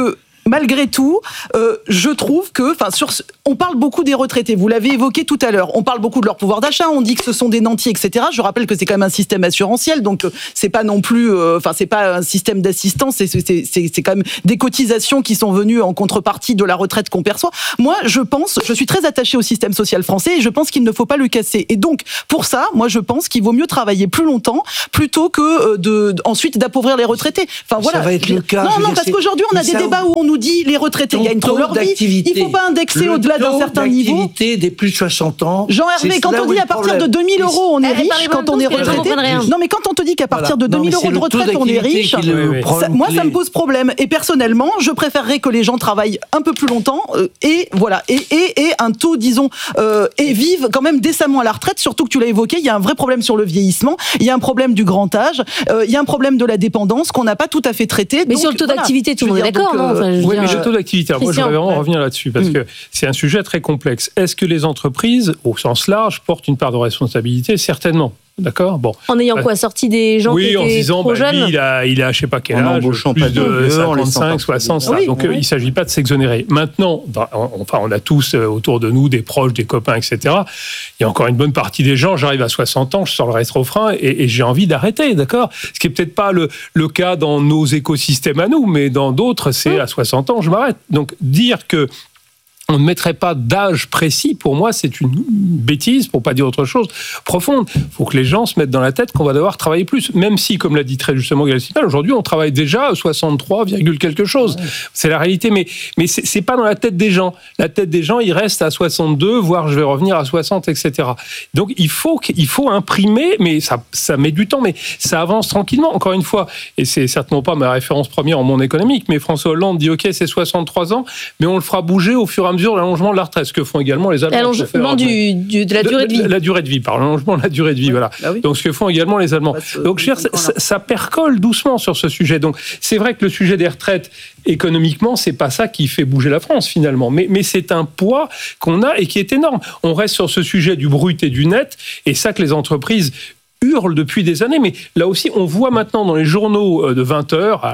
Speaker 6: malgré tout, je trouve que, on parle beaucoup des retraités. Vous l'avez évoqué tout à l'heure. On parle beaucoup de leur pouvoir d'achat. On dit que ce sont des nantis, etc. Je rappelle que c'est quand même un système assurantiel, donc c'est pas non plus, c'est pas un système d'assistance. C'est quand même des cotisations qui sont venues en contrepartie de la retraite qu'on perçoit. Moi, je suis très attachée au système social français et je pense qu'il ne faut pas le casser. Et donc, pour ça, moi, je pense qu'il vaut mieux travailler plus longtemps plutôt que ensuite d'appauvrir les retraités. Enfin, voilà.
Speaker 3: Ça va être le cas.
Speaker 6: Non, parce qu'aujourd'hui, on a des débats où on nous dit les retraités gagnent trop leur vie. Il faut pas indexer au-delà d'un certain niveau.
Speaker 3: L'activité des plus de 60 ans.
Speaker 6: Jean-Hervé, quand on dit à partir de 2000 euros, on est riche, quand on est retraité. Non, mais quand on te dit qu'à partir de 2000 euros de retraite, on est riche, moi, ça me pose problème. Et personnellement, je préférerais que les gens travaillent un peu plus longtemps et voilà, et un taux, disons, et vivent quand même décemment à la retraite. Surtout que tu l'as évoqué, il y a un vrai problème sur le vieillissement, il y a un problème du grand âge, il y a un problème de la dépendance qu'on n'a pas tout à fait traité.
Speaker 2: Mais donc, sur le taux d'activité, tout le monde est d'accord, non?
Speaker 5: Oui, mais le taux d'activité, moi je voudrais vraiment revenir là-dessus, parce que c'est un sujet très complexe. Est-ce que les entreprises, au sens large, portent une part de responsabilité? Certainement. D'accord. Bon.
Speaker 2: En ayant quoi, sorti des gens qui étaient
Speaker 5: en disant,
Speaker 2: trop jeunes.
Speaker 5: Lui, il a je sais pas quel âge, plus de 55, 60, ça. Donc il s'agit pas de s'exonérer. Maintenant, on a tous autour de nous des proches, des copains, etc. Il y a encore une bonne partie des gens. J'arrive à 60 ans, je sors le rétrofrein et j'ai envie d'arrêter, d'accord. Ce qui est peut-être pas le cas dans nos écosystèmes à nous, mais dans d'autres, c'est à 60 ans, je m'arrête. Donc dire que on ne mettrait pas d'âge précis, pour moi, c'est une bêtise, pour pas dire autre chose, profonde. Il faut que les gens se mettent dans la tête qu'on va devoir travailler plus. Même si, comme l'a dit très justement Gaël Simal, aujourd'hui, on travaille déjà à 63, quelque chose. Ouais. C'est la réalité, mais c'est pas dans la tête des gens. La tête des gens, il reste à 62, voire je vais revenir à 60, etc. Donc, il faut imprimer, mais ça met du temps, mais ça avance tranquillement. Encore une fois, et c'est certainement pas ma référence première en monde économique, mais François Hollande dit, OK, c'est 63 ans, mais on le fera bouger au fur et à mesure de l'allongement de la retraite, ce que font également les Allemands.
Speaker 2: L'allongement de la durée de vie.
Speaker 5: La durée de vie, pardon, l'allongement de la durée de vie, voilà.
Speaker 6: Ah oui.
Speaker 5: Donc ce que font également les Allemands. Donc je veux dire, ça percole doucement sur ce sujet. Donc c'est vrai que le sujet des retraites, économiquement, c'est pas ça qui fait bouger la France finalement, mais c'est un poids qu'on a et qui est énorme. On reste sur ce sujet du brut et du net, et ça que les entreprises hurle depuis des années, mais là aussi, on voit maintenant dans les journaux de 20 heures,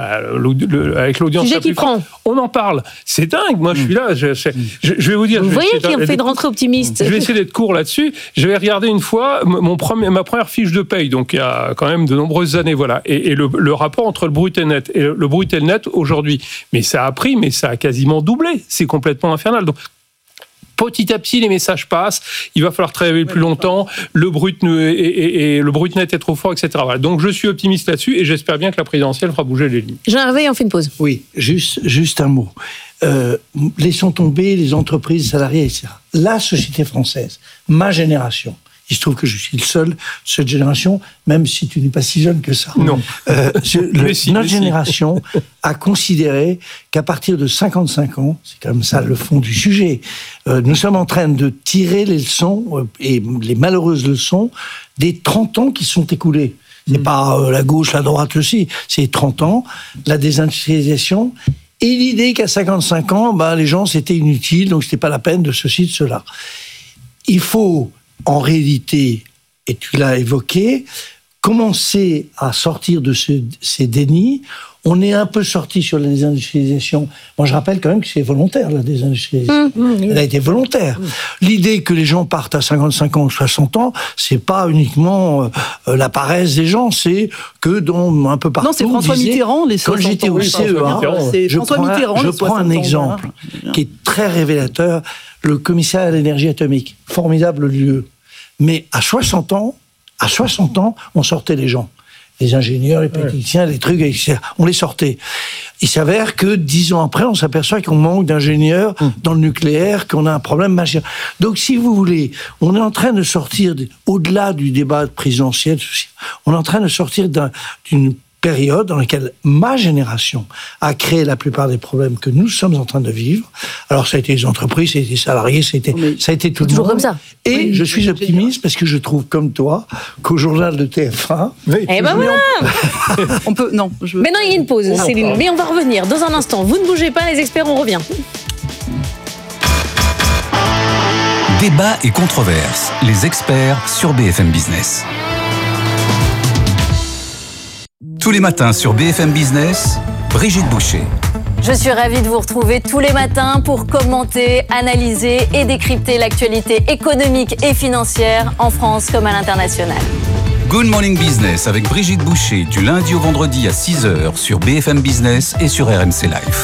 Speaker 5: avec l'audience la plus forte, on en parle. C'est dingue, moi je suis là, je vais vous dire...
Speaker 2: Vous voyez qu'il me fait de rentrée optimiste.
Speaker 5: Je vais essayer d'être court là-dessus. Je vais regarder une fois ma première fiche de paye, donc il y a quand même de nombreuses années, voilà, et le rapport entre le brut et le net. Et le brut et le net aujourd'hui, mais ça a pris, mais ça a quasiment doublé. C'est complètement infernal. Donc, petit à petit, les messages passent. Il va falloir travailler plus longtemps. Le brut net est trop fort, etc. Voilà. Donc, je suis optimiste là-dessus et j'espère bien que la présidentielle fera bouger les lignes.
Speaker 2: Jean-Hervé, on fait une pause.
Speaker 3: Oui, juste un mot. Laissons tomber les entreprises salariées, etc. La société française, ma génération. Il se trouve que je suis le seul de cette génération, même si tu n'es pas si jeune que ça.
Speaker 5: Non.
Speaker 3: Notre génération a considéré qu'à partir de 55 ans, c'est quand même ça le fond du sujet, nous sommes en train de tirer les leçons, et les malheureuses leçons, des 30 ans qui sont écoulés. C'est pas la gauche, la droite aussi, c'est 30 ans, la désindustrialisation, et l'idée qu'à 55 ans, les gens, c'était inutile, donc c'était pas la peine de ceci, de cela. Il faut... En réalité, et tu l'as évoqué, commencer à sortir de ces dénis. On est un peu sorti sur la désindustrialisation. Moi, je rappelle quand même que c'est volontaire, la désindustrialisation. Elle a été volontaire. L'idée que les gens partent à 55 ans ou 60 ans, c'est pas uniquement la paresse des gens, c'est que dans un peu partout...
Speaker 6: Non, c'est François Mitterrand, les 60 ans.
Speaker 3: Quand j'étais au CEA, je prends un exemple qui est très révélateur. Le commissariat à l'énergie atomique, formidable lieu. Mais à 60 ans, on sortait les gens. Les ingénieurs, les techniciens, les trucs, etc. On les sortait. Il s'avère que 10 ans après, on s'aperçoit qu'on manque d'ingénieurs dans le nucléaire, qu'on a un problème majeur. Donc, si vous voulez, on est en train de sortir, au-delà du débat présidentiel, on est en train de sortir d'une période dans laquelle ma génération a créé la plupart des problèmes que nous sommes en train de vivre. Alors, ça a été les entreprises, ça a été les salariés, ça a été tout le monde.
Speaker 2: Toujours comme ça.
Speaker 3: Et je suis optimiste parce que je trouve, comme toi, qu'au journal de TF1...
Speaker 2: Eh ben voilà.
Speaker 6: On peut... Non.
Speaker 2: Maintenant, il y a une pause, Céline. Mais on va revenir dans un instant. Vous ne bougez pas, les experts, on revient.
Speaker 1: Débat et controverse. Les experts sur BFM Business. Tous les matins sur BFM Business, Brigitte Boucher.
Speaker 7: Je suis ravie de vous retrouver tous les matins pour commenter, analyser et décrypter l'actualité économique et financière en France comme à l'international.
Speaker 1: Good Morning Business avec Brigitte Boucher du lundi au vendredi à 6h sur BFM Business et sur RMC Live.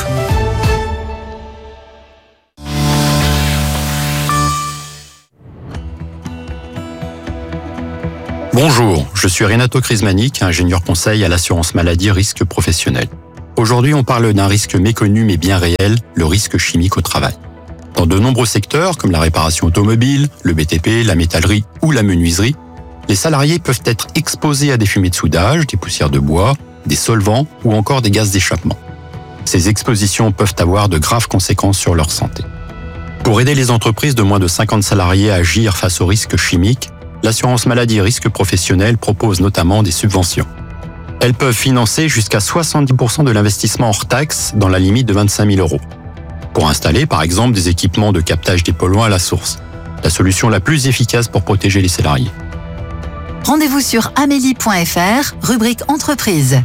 Speaker 8: Bonjour, je suis Renato Crismanic, ingénieur conseil à l'assurance maladie risque professionnel. Aujourd'hui, on parle d'un risque méconnu mais bien réel, le risque chimique au travail. Dans de nombreux secteurs, comme la réparation automobile, le BTP, la métallerie ou la menuiserie, les salariés peuvent être exposés à des fumées de soudage, des poussières de bois, des solvants ou encore des gaz d'échappement. Ces expositions peuvent avoir de graves conséquences sur leur santé. Pour aider les entreprises de moins de 50 salariés à agir face aux risques chimiques, l'assurance maladie risque professionnel propose notamment des subventions. Elles peuvent financer jusqu'à 70% de l'investissement hors taxe dans la limite de 25 000 €. Pour installer, par exemple, des équipements de captage des polluants à la source. La solution la plus efficace pour protéger les salariés.
Speaker 9: Rendez-vous sur amélie.fr, rubrique entreprise.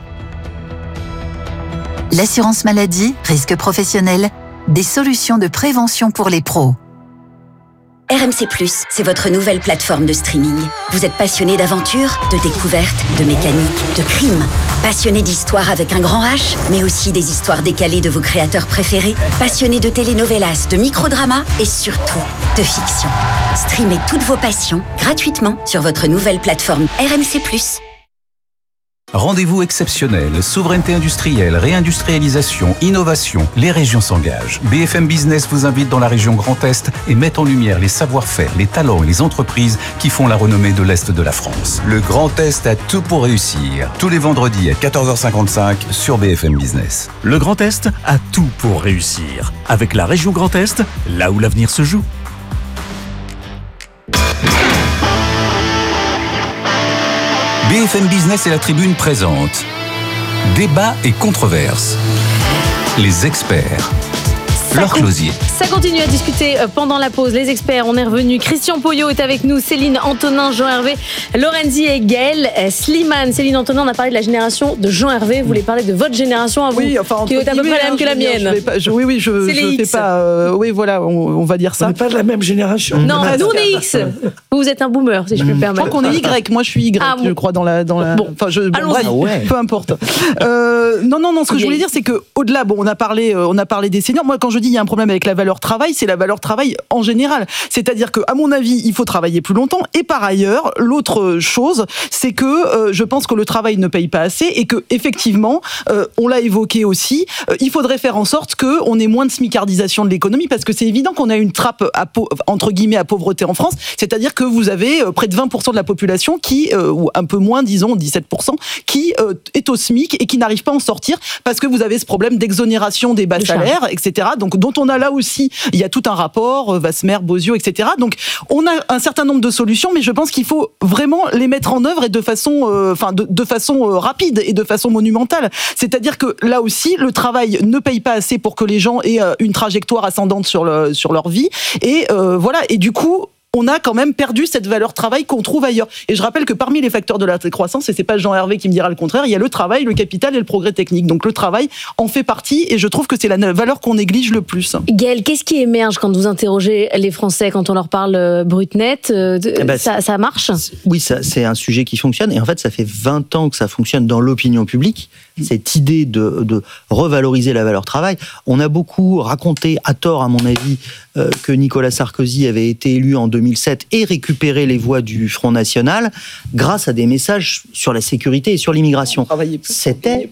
Speaker 9: L'assurance maladie, risque professionnel, des solutions de prévention pour les pros.
Speaker 10: RMC+, c'est votre nouvelle plateforme de streaming. Vous êtes passionné d'aventure, de découverte, de mécanique, de crime. Passionné d'histoire avec un grand H, mais aussi des histoires décalées de vos créateurs préférés. Passionné de telenovelas, de microdramas et surtout de fiction. Streamez toutes vos passions gratuitement sur votre nouvelle plateforme RMC+.
Speaker 1: Rendez-vous exceptionnel, souveraineté industrielle, réindustrialisation, innovation, les régions s'engagent. BFM Business vous invite dans la région Grand Est et met en lumière les savoir-faire, les talents et les entreprises qui font la renommée de l'Est de la France. Le Grand Est a tout pour réussir. Tous les vendredis à 14h55 sur BFM Business.
Speaker 11: Le Grand Est a tout pour réussir. Avec la région Grand Est, là où l'avenir se joue.
Speaker 1: BFM Business et la Tribune présente Débat et controverse. Les experts. Laure Closier.
Speaker 2: Ça continue à discuter pendant la pause. Les experts, on est revenu. Christian Poyot est avec nous, Céline Antonin, Jean-Hervé Lorenzi et Gaël Sliman. Céline Antonin, on a parlé de la génération de Jean-Hervé. Vous voulez parler de votre génération à vous, qui est à peu près la même que la mienne.
Speaker 6: Je fais pas. Oui, voilà, on va dire ça.
Speaker 3: On n'est pas de la même génération.
Speaker 2: Non, nous on est X. Vous êtes un boomer, si je peux me permettre.
Speaker 6: Je crois qu'on est Y. Moi, je suis Y. Je crois dans la.
Speaker 2: Bon,
Speaker 6: bref, peu importe. Non. Ce que je voulais dire, c'est que au-delà, on a parlé des seniors. Moi, quand je dis il y a un problème avec la valeur travail, c'est la valeur travail en général. C'est-à-dire que, à mon avis, il faut travailler plus longtemps. Et par ailleurs, l'autre chose, c'est que je pense que le travail ne paye pas assez et que effectivement, on l'a évoqué aussi, il faudrait faire en sorte qu'on ait moins de smicardisation de l'économie, parce que c'est évident qu'on a une trappe entre guillemets à pauvreté en France. C'est-à-dire que vous avez près de 20% de la population qui, ou un peu moins, disons 17%, qui est au SMIC et qui n'arrive pas à en sortir parce que vous avez ce problème d'exonération des bas salaires, etc. Donc dont on a là aussi, il y a tout un rapport, Vasmer, Bozio, etc. Donc on a un certain nombre de solutions, mais je pense qu'il faut vraiment les mettre en œuvre et de façon rapide et de façon monumentale. C'est-à-dire que là aussi, le travail ne paye pas assez pour que les gens aient une trajectoire ascendante sur leur vie. Et voilà. Et du coup, on a quand même perdu cette valeur travail qu'on trouve ailleurs. Et je rappelle que parmi les facteurs de la croissance, et c'est pas Jean-Hervé qui me dira le contraire, il y a le travail, le capital et le progrès technique. Donc le travail en fait partie, et je trouve que c'est la valeur qu'on néglige le plus.
Speaker 2: Gaël, qu'est-ce qui émerge quand vous interrogez les Français, quand on leur parle brut net ça marche ?
Speaker 4: Oui, c'est un sujet qui fonctionne, et en fait ça fait 20 ans que ça fonctionne dans l'opinion publique, cette idée de revaloriser la valeur travail. On a beaucoup raconté, à tort à mon avis, que Nicolas Sarkozy avait été élu en 2007 et récupéré les voix du Front National grâce à des messages sur la sécurité et sur l'immigration. C'était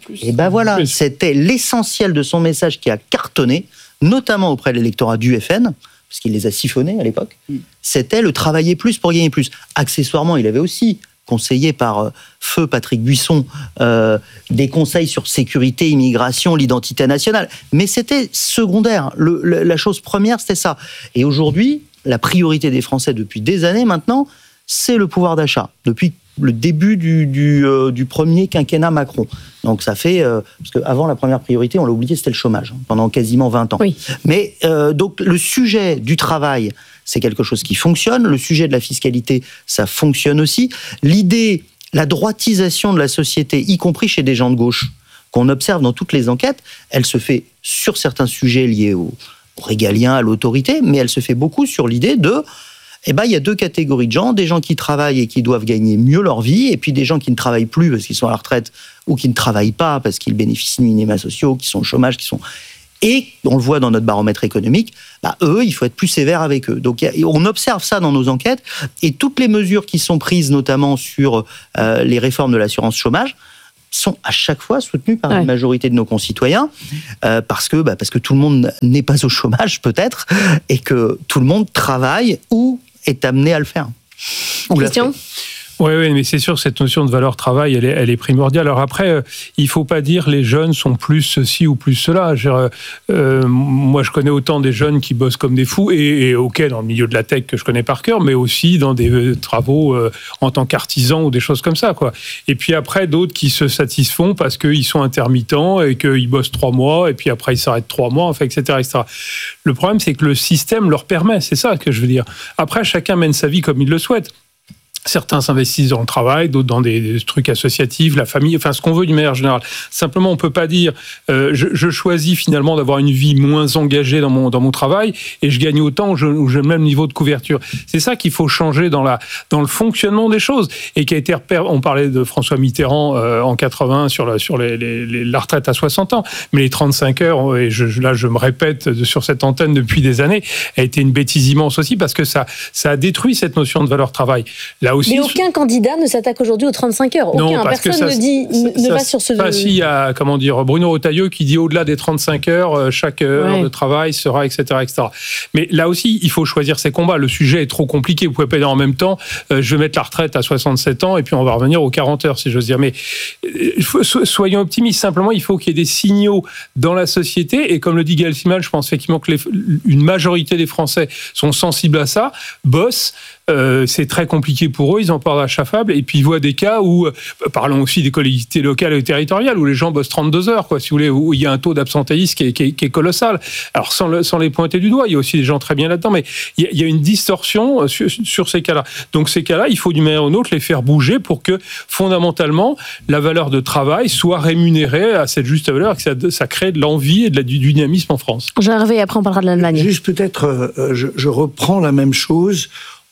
Speaker 4: l'essentiel de son message qui a cartonné, notamment auprès de l'électorat du FN, parce qu'il les a siphonnés à l'époque. C'était le travailler plus pour gagner plus. Accessoirement, il avait aussi conseillé par feu Patrick Buisson des conseils sur sécurité, immigration, l'identité nationale. Mais c'était secondaire. La chose première, c'était ça. Et aujourd'hui, la priorité des Français depuis des années maintenant, c'est le pouvoir d'achat. Depuis le début du premier quinquennat Macron. Donc ça fait... parce qu'avant, la première priorité, on l'a oublié, c'était le chômage, pendant quasiment 20 ans. Oui. Mais donc le sujet du travail, c'est quelque chose qui fonctionne. Le sujet de la fiscalité, ça fonctionne aussi. L'idée, la droitisation de la société, y compris chez des gens de gauche, qu'on observe dans toutes les enquêtes, elle se fait sur certains sujets liés au régalien, à l'autorité, mais elle se fait beaucoup sur l'idée de il y a deux catégories de gens, des gens qui travaillent et qui doivent gagner mieux leur vie, et puis des gens qui ne travaillent plus parce qu'ils sont à la retraite, ou qui ne travaillent pas parce qu'ils bénéficient de minima sociaux, qui sont au chômage, Et on le voit dans notre baromètre économique, eux, il faut être plus sévère avec eux. Donc on observe ça dans nos enquêtes, et toutes les mesures qui sont prises, notamment sur les réformes de l'assurance chômage, sont à chaque fois soutenues par une majorité de nos concitoyens, parce que tout le monde n'est pas au chômage peut-être, et que tout le monde travaille ou est amené à le faire.
Speaker 2: Christian ?
Speaker 5: Oui, mais c'est sûr que cette notion de valeur travail, elle est primordiale. Alors après, il faut pas dire les jeunes sont plus ceci ou plus cela. Moi, je connais autant des jeunes qui bossent comme des fous, et dans le milieu de la tech que je connais par cœur, mais aussi dans des travaux en tant qu'artisans ou des choses comme ça, quoi. Et puis après, d'autres qui se satisfont parce qu'ils sont intermittents et qu'ils bossent 3 mois, et puis après ils s'arrêtent 3 mois, enfin, etc., etc. Le problème, c'est que le système leur permet, c'est ça que je veux dire. Après, chacun mène sa vie comme il le souhaite. Certains s'investissent dans le travail, d'autres dans des trucs associatifs, la famille, enfin ce qu'on veut d'une manière générale. Simplement, on peut pas dire je choisis finalement d'avoir une vie moins engagée dans mon travail et je gagne autant ou j'ai le même niveau de couverture. C'est ça qu'il faut changer dans le fonctionnement des choses, et qui a été repéré. On parlait de François Mitterrand en 80 sur la retraite à 60 ans, mais les 35 heures, et je me répète sur cette antenne depuis des années, a été une bêtise immense aussi, parce que ça a détruit cette notion de valeur travail. Là aussi,
Speaker 2: mais aucun candidat ne s'attaque aujourd'hui aux 35 heures. Aucun. Personne ne va sur ce...
Speaker 5: Si, il y a Bruno Retailleau qui dit au-delà des 35 heures, chaque heure de travail sera, etc., etc. Mais là aussi, il faut choisir ses combats. Le sujet est trop compliqué. Vous pouvez pas dire en même temps, je vais mettre la retraite à 67 ans et puis on va revenir aux 40 heures, si j'ose dire. Mais soyons optimistes. Simplement, il faut qu'il y ait des signaux dans la société. Et comme le dit Gaël Simal, je pense effectivement que une majorité des Français sont sensibles à ça, bossent. C'est très compliqué pour eux, ils en parlent achaffables, et puis ils voient des cas où, parlons aussi des collectivités locales et territoriales, où les gens bossent 32 heures, quoi, si vous voulez, où il y a un taux d'absentéisme qui est colossal. Alors sans les pointer du doigt, il y a aussi des gens très bien là-dedans, mais il y a une distorsion sur ces cas-là. Donc ces cas-là, il faut d'une manière ou d'une autre les faire bouger pour que fondamentalement la valeur de travail soit rémunérée à cette juste valeur, et que ça crée de l'envie et du dynamisme en France.
Speaker 2: Jean-Hervé, après on parlera de l'Allemagne.
Speaker 3: Juste peut-être, je reprends la même chose.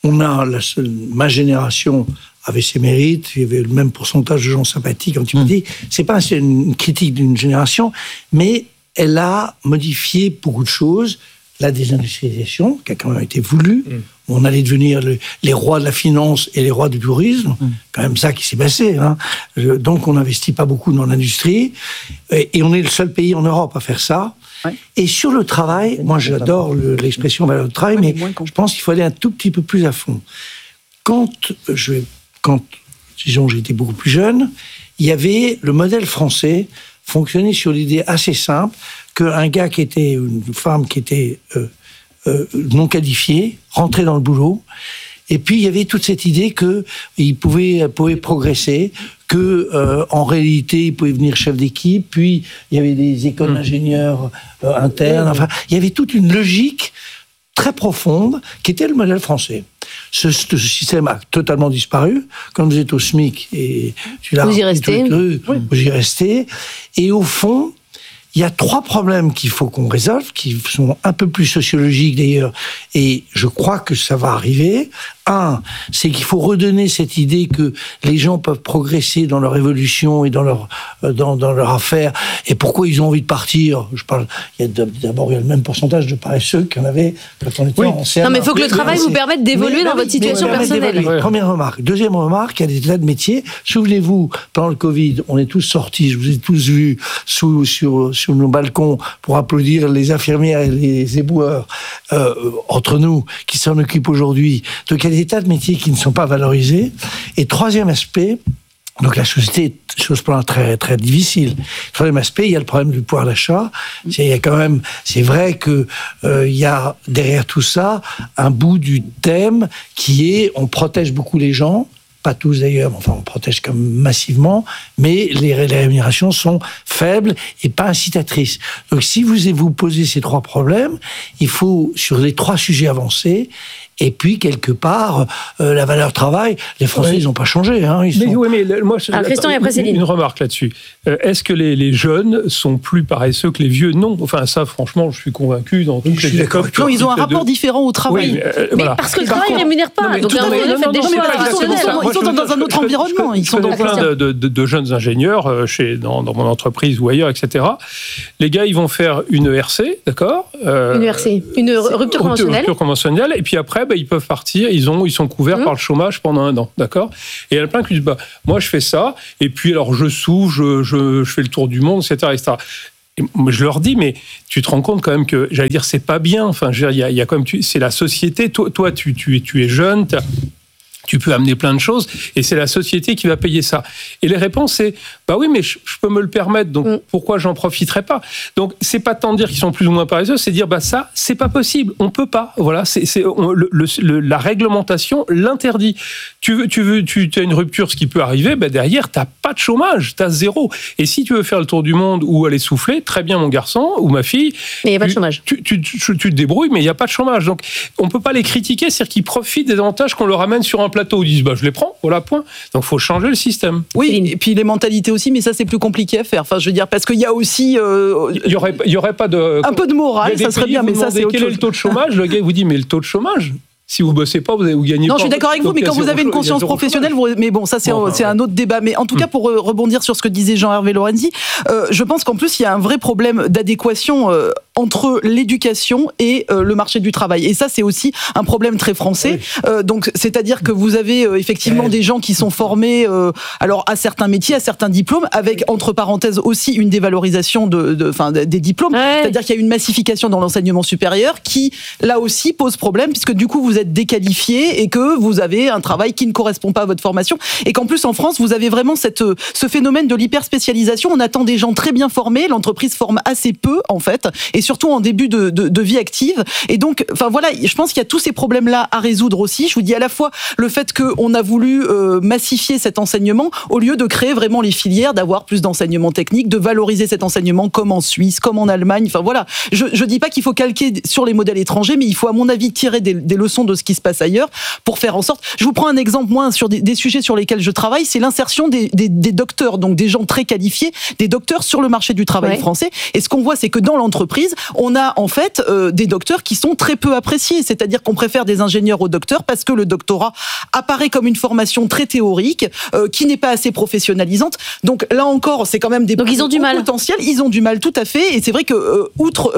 Speaker 3: Ma génération avait ses mérites, il y avait le même pourcentage de gens sympathiques, antipathiques. C'est pas une critique d'une génération, mais elle a modifié beaucoup de choses. La désindustrialisation, qui a quand même été voulue. On allait devenir les rois de la finance et les rois du tourisme. Quand même ça qui s'est passé. Donc on n'investit pas beaucoup dans l'industrie. Et on est le seul pays en Europe à faire ça. Ouais. Et sur le travail, moi j'adore l'expression valeur de travail, mais je pense qu'il faut aller un tout petit peu plus à fond. Quand disons, j'étais beaucoup plus jeune, il y avait le modèle français fonctionnait sur l'idée assez simple qu'un gars une femme qui était non qualifiée rentrait dans le boulot. Et puis il y avait toute cette idée qu'il pouvait progresser, en réalité il pouvait devenir chef d'équipe. Puis il y avait des écoles d'ingénieurs internes. Enfin, il y avait toute une logique très profonde qui était le modèle français. Ce système a totalement disparu. Quand vous êtes au SMIC et
Speaker 2: vous y restez.
Speaker 3: Vous y restez. Et au fond, il y a 3 problèmes qu'il faut qu'on résolve, qui sont un peu plus sociologiques d'ailleurs, et je crois que ça va arriver. Un, c'est qu'il faut redonner cette idée que les gens peuvent progresser dans leur évolution et dans leur affaire. Et pourquoi ils ont envie de partir ? D'abord, il y a le même pourcentage de paresseux qu'il y en avait quand on était en CM1.
Speaker 2: Non, mais il faut que le travail vous permette d'évoluer dans votre situation personnelle.
Speaker 3: Première remarque. Deuxième remarque, il y a des tas de métiers. Souvenez-vous, pendant le Covid, on est tous sortis, je vous ai tous vus sur nos balcons pour applaudir les infirmières et les éboueurs entre nous qui s'en occupent aujourd'hui. Donc il y a des tas de métiers qui ne sont pas valorisés. Et troisième aspect, donc la société est sur ce plan très très difficile. Troisième aspect, il y a le problème du pouvoir d'achat. C'est vrai que il y a derrière tout ça un bout du thème qui est on protège beaucoup les gens. Pas tous d'ailleurs, enfin on protège quand même massivement, mais les rémunérations sont faibles et pas incitatrices. Donc si vous posez ces 3 problèmes, il faut sur les 3 sujets avancer Et puis, quelque part, la valeur travail, les Français, ils n'ont pas changé. Hein,
Speaker 5: moi,
Speaker 2: Christian, et après Céline.
Speaker 5: Une remarque là-dessus. Est-ce que les jeunes sont plus paresseux que les vieux ? Non. Enfin, ça, franchement, je suis convaincu dans toutes les écoles.
Speaker 6: Non, ils ont un rapport différent au travail.
Speaker 5: Oui,
Speaker 2: mais parce que le travail ne rémunère pas. Donc,
Speaker 6: ils sont dans un autre environnement.
Speaker 5: Je connais plein de jeunes ingénieurs dans mon entreprise ou ailleurs, etc. Les gars, ils vont faire une ERC, d'accord ?
Speaker 2: Une ERC, une rupture conventionnelle.
Speaker 5: Et puis après, ils peuvent partir. Ils sont couverts par le chômage pendant 1 an, d'accord ? Et il y en a plein qui disent, moi, je fais ça. Et puis, alors, je souffle, je fais le tour du monde, etc., etc. Et je leur dis, mais tu te rends compte quand même que, j'allais dire, c'est pas bien. Enfin, il y a quand même, c'est la société. Toi, tu es jeune, tu peux amener plein de choses, et c'est la société qui va payer ça. Et les réponses, c'est, oui, mais je peux me le permettre, donc pourquoi j'en profiterai pas ? Donc, c'est pas tant de dire qu'ils sont plus ou moins paresseux, c'est dire, ça, c'est pas possible, on peut pas. Voilà, la réglementation l'interdit. Tu as une rupture, ce qui peut arriver, derrière, t'as pas de chômage, t'as 0. Et si tu veux faire le tour du monde ou aller souffler, très bien, mon garçon ou ma fille.
Speaker 2: Mais il n'y a pas de chômage.
Speaker 5: Tu te débrouilles, mais il n'y a pas de chômage. Donc, on peut pas les critiquer, c'est-à-dire qu'ils profitent des avantages qu'on leur amène sur un plateau. Ils disent, je les prends, voilà, point. Donc, il faut changer le système.
Speaker 6: Oui, et puis les mentalités aussi, mais ça, c'est plus compliqué à faire. Enfin, je veux dire, parce qu'il y a aussi...
Speaker 5: Il y aurait pas de...
Speaker 6: Un peu de morale, ça serait bien, mais ça, c'est autre chose.
Speaker 5: Quel est le taux de chômage ? Le gars vous dit, mais le taux de chômage, si vous bossez pas, vous gagnez pas.
Speaker 6: Non, je suis d'accord avec vous, mais quand vous avez une conscience professionnelle, mais bon, ça c'est un autre débat. Mais en tout cas, pour rebondir sur ce que disait Jean-Hervé Lorenzi, je pense qu'en plus il y a un vrai problème d'adéquation entre l'éducation et le marché du travail. Et ça, c'est aussi un problème très français. Oui. Donc, c'est-à-dire que vous avez effectivement des gens qui sont formés, alors à certains métiers, à certains diplômes, avec entre parenthèses aussi une dévalorisation des diplômes. Ouais. C'est-à-dire qu'il y a une massification dans l'enseignement supérieur qui, là aussi, pose problème, puisque du coup, vous êtes déqualifié et que vous avez un travail qui ne correspond pas à votre formation. Et qu'en plus, en France, vous avez vraiment ce phénomène de l'hyperspécialisation. On attend des gens très bien formés, l'entreprise forme assez peu, en fait, et surtout en début de vie active. Et donc, voilà, je pense qu'il y a tous ces problèmes-là à résoudre aussi. Je vous dis à la fois le fait qu'on a voulu massifier cet enseignement au lieu de créer vraiment les filières, d'avoir plus d'enseignement technique, de valoriser cet enseignement comme en Suisse, comme en Allemagne. Enfin voilà, je dis pas qu'il faut calquer sur les modèles étrangers, mais il faut à mon avis tirer des leçons de ce qui se passe ailleurs pour faire en sorte... Je vous prends un exemple, moi, sur des sujets sur lesquels je travaille, c'est l'insertion des docteurs, donc des gens très qualifiés, des docteurs sur le marché du travail français. Et ce qu'on voit, c'est que dans l'entreprise, on a en fait des docteurs qui sont très peu appréciés, c'est-à-dire qu'on préfère des ingénieurs aux docteurs parce que le doctorat apparaît comme une formation très théorique, qui n'est pas assez professionnalisante. Donc là encore, c'est quand même des
Speaker 2: ils ont du mal.
Speaker 6: Potentiels. Ils ont du mal, tout à fait. Et c'est vrai que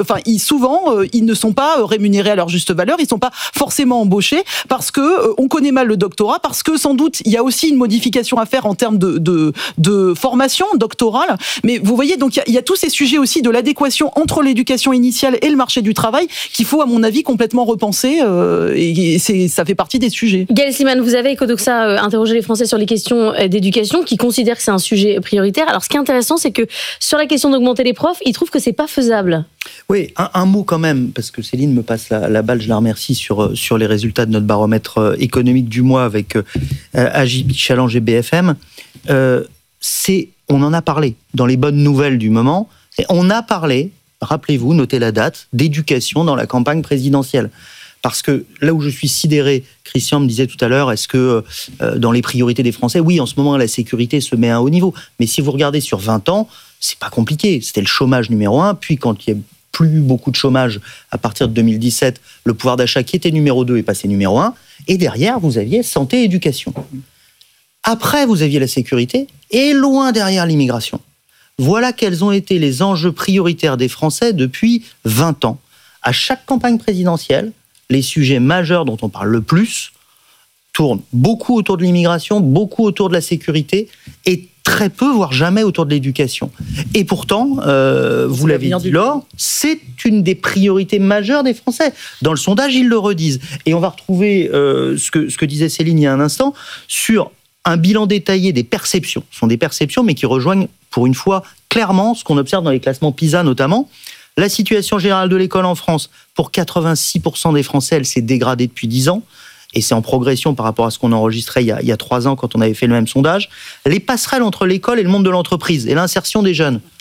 Speaker 6: ils ne sont pas rémunérés à leur juste valeur. Ils sont pas forcément embauchés parce que on connaît mal le doctorat, parce que sans doute il y a aussi une modification à faire en termes de formation doctorale. Mais vous voyez, donc il y a tous ces sujets aussi de l'adéquation entre l'éducation initiale et le marché du travail qu'il faut, à mon avis, complètement repenser. Et ça fait partie des sujets.
Speaker 2: Gaël Slimane, vous avez, Ecodoxa, interrogé les Français sur les questions d'éducation, qui considèrent que c'est un sujet prioritaire. Alors, ce qui est intéressant, c'est que sur la question d'augmenter les profs, ils trouvent que c'est pas faisable.
Speaker 4: Oui, un mot quand même, parce que Céline me passe la balle, je la remercie, sur les résultats de notre baromètre économique du mois avec AGP Challenge et BFM. On en a parlé dans les bonnes nouvelles du moment. Et on a parlé, rappelez-vous, notez la date, d'éducation dans la campagne présidentielle. Parce que là où je suis sidéré, Christian me disait tout à l'heure, est-ce que dans les priorités des Français, oui, en ce moment, la sécurité se met à un haut niveau. Mais si vous regardez sur 20 ans, c'est pas compliqué. C'était le chômage numéro 1, puis quand il y a plus beaucoup de chômage à partir de 2017, le pouvoir d'achat qui était numéro 2 est passé numéro 1, et derrière, vous aviez santé et éducation. Après, vous aviez la sécurité, et loin derrière l'immigration. Voilà quels ont été les enjeux prioritaires des Français depuis 20 ans. À chaque campagne présidentielle, les sujets majeurs dont on parle le plus tournent beaucoup autour de l'immigration, beaucoup autour de la sécurité, et très peu, voire jamais, autour de l'éducation. Et pourtant, vous l'avez dit, Laure, c'est une des priorités majeures des Français. Dans le sondage, ils le redisent. Et on va retrouver ce que disait Céline il y a un instant, sur un bilan détaillé des perceptions. Ce sont des perceptions, mais qui rejoignent, pour une fois, clairement ce qu'on observe dans les classements PISA notamment. La situation générale de l'école en France, pour 86% des Français, elle s'est dégradée depuis 10 ans. Et c'est en progression par rapport à ce qu'on enregistrait il y a 3 ans quand on avait fait le même sondage. Les passerelles entre l'école et le monde de l'entreprise et l'insertion des jeunes.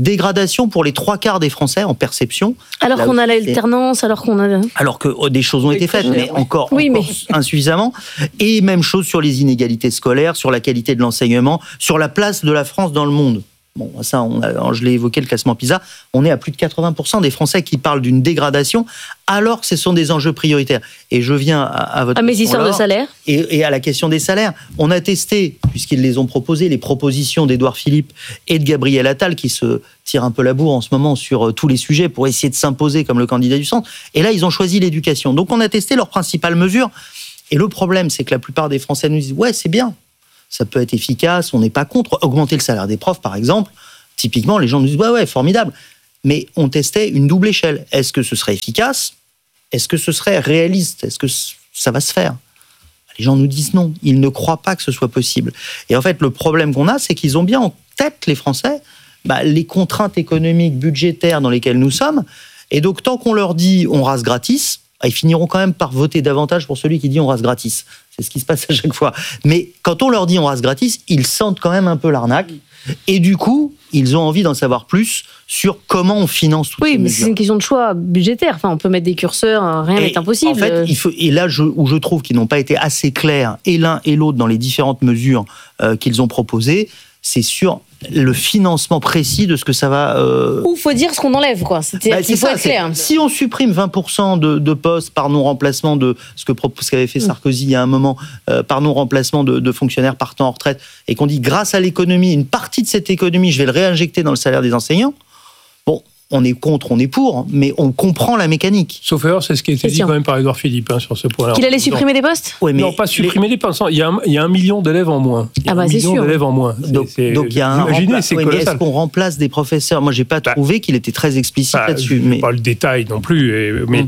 Speaker 4: Dégradation pour les 3/4 des Français en perception.
Speaker 2: Alors qu'on a l'alternance, alors
Speaker 4: que des choses ont été faites, mais encore insuffisamment. Et même chose sur les inégalités scolaires, sur la qualité de l'enseignement, sur la place de la France dans le monde. Bon, ça, je l'ai évoqué, le classement PISA, on est à plus de 80% des Français qui parlent d'une dégradation, alors que ce sont des enjeux prioritaires. Et je viens à votre
Speaker 2: mes histoires de salaire.
Speaker 4: Et à la question des salaires. On a testé, puisqu'ils les ont proposés, les propositions d'Édouard Philippe et de Gabriel Attal, qui se tirent un peu la bourre en ce moment sur tous les sujets pour essayer de s'imposer comme le candidat du centre. Et là, ils ont choisi l'éducation. Donc, on a testé leurs principales mesures. Et le problème, c'est que la plupart des Français nous disent « Ouais, c'est bien. Ça peut être efficace, on n'est pas contre. Augmenter le salaire des profs, par exemple, typiquement, les gens nous disent « Ouais, formidable. » Mais on testait une double échelle. Est-ce que ce serait efficace ? Est-ce que ce serait réaliste ? Est-ce que ça va se faire ? Les gens nous disent non. Ils ne croient pas que ce soit possible. Et en fait, le problème qu'on a, c'est qu'ils ont bien en tête, les Français, les contraintes économiques, budgétaires dans lesquelles nous sommes. Et donc, tant qu'on leur dit « on rase gratis », ils finiront quand même par voter davantage pour celui qui dit « on rase gratis ». C'est ce qui se passe à chaque fois. Mais quand on leur dit « on rase gratis », ils sentent quand même un peu l'arnaque. Et du coup, ils ont envie d'en savoir plus sur comment on finance toutes ces mesures.
Speaker 2: Oui, mais c'est une question de choix budgétaire. Enfin, on peut mettre des curseurs, rien n'est impossible.
Speaker 4: En fait, et là où je trouve qu'ils n'ont pas été assez clairs, et l'un et l'autre, dans les différentes mesures qu'ils ont proposées, c'est sur le financement précis de ce que ça va...
Speaker 2: Ou faut dire ce qu'on enlève, quoi. Il faut être clair.
Speaker 4: Si on supprime 20% de postes par non-remplacement de ce qu'avait fait Sarkozy il y a un moment, par non-remplacement de fonctionnaires partant en retraite, et qu'on dit grâce à l'économie, une partie de cette économie, je vais le réinjecter dans le salaire des enseignants, bon, on est contre, on est pour, mais on comprend la mécanique.
Speaker 5: Sauf erreur, c'est ce qui a été dit quand même par Édouard Philippe sur ce point-là.
Speaker 2: Qu'il allait supprimer des postes ?
Speaker 4: Oui, mais
Speaker 5: non, pas supprimer des postes. Il y a 1 million d'élèves en moins.
Speaker 2: C'est sûr.
Speaker 5: D'élèves en moins.
Speaker 4: Donc il y a un remplacement. Oui, mais est-ce qu'on remplace des professeurs ? Moi, j'ai pas trouvé qu'il était très explicite là-dessus. Mais
Speaker 5: pas le détail non plus. Mais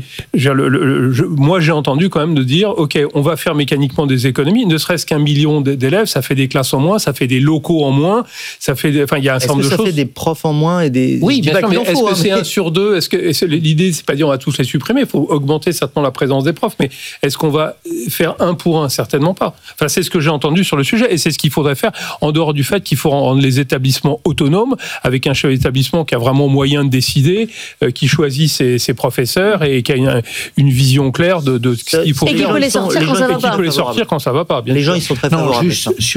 Speaker 5: moi, j'ai entendu quand même de dire, ok, on va faire mécaniquement des économies. Ne serait-ce qu'1 million d'élèves, ça fait des classes en moins, ça fait des locaux en moins, ça fait, il y a un certain nombre de choses.
Speaker 4: Ça fait des profs en moins et des.
Speaker 5: Oui, bien sûr. Mais est-ce que c'est 1 sur 2 ? L'idée, c'est pas dire on va tous les supprimer, il faut augmenter certainement la présence des profs, mais est-ce qu'on va faire 1 pour 1 ? Certainement pas. Enfin, c'est ce que j'ai entendu sur le sujet, et c'est ce qu'il faudrait faire, en dehors du fait qu'il faut rendre les établissements autonomes, avec un chef d'établissement qui a vraiment moyen de décider, qui choisit ses professeurs, et qui a une vision claire de ce qu'il faut faire.
Speaker 2: Et qui peut les sortir quand ça va pas.
Speaker 5: Qui peut les sortir quand ça va pas, bien
Speaker 4: les
Speaker 5: sûr.
Speaker 4: gens, ils sont très favorables.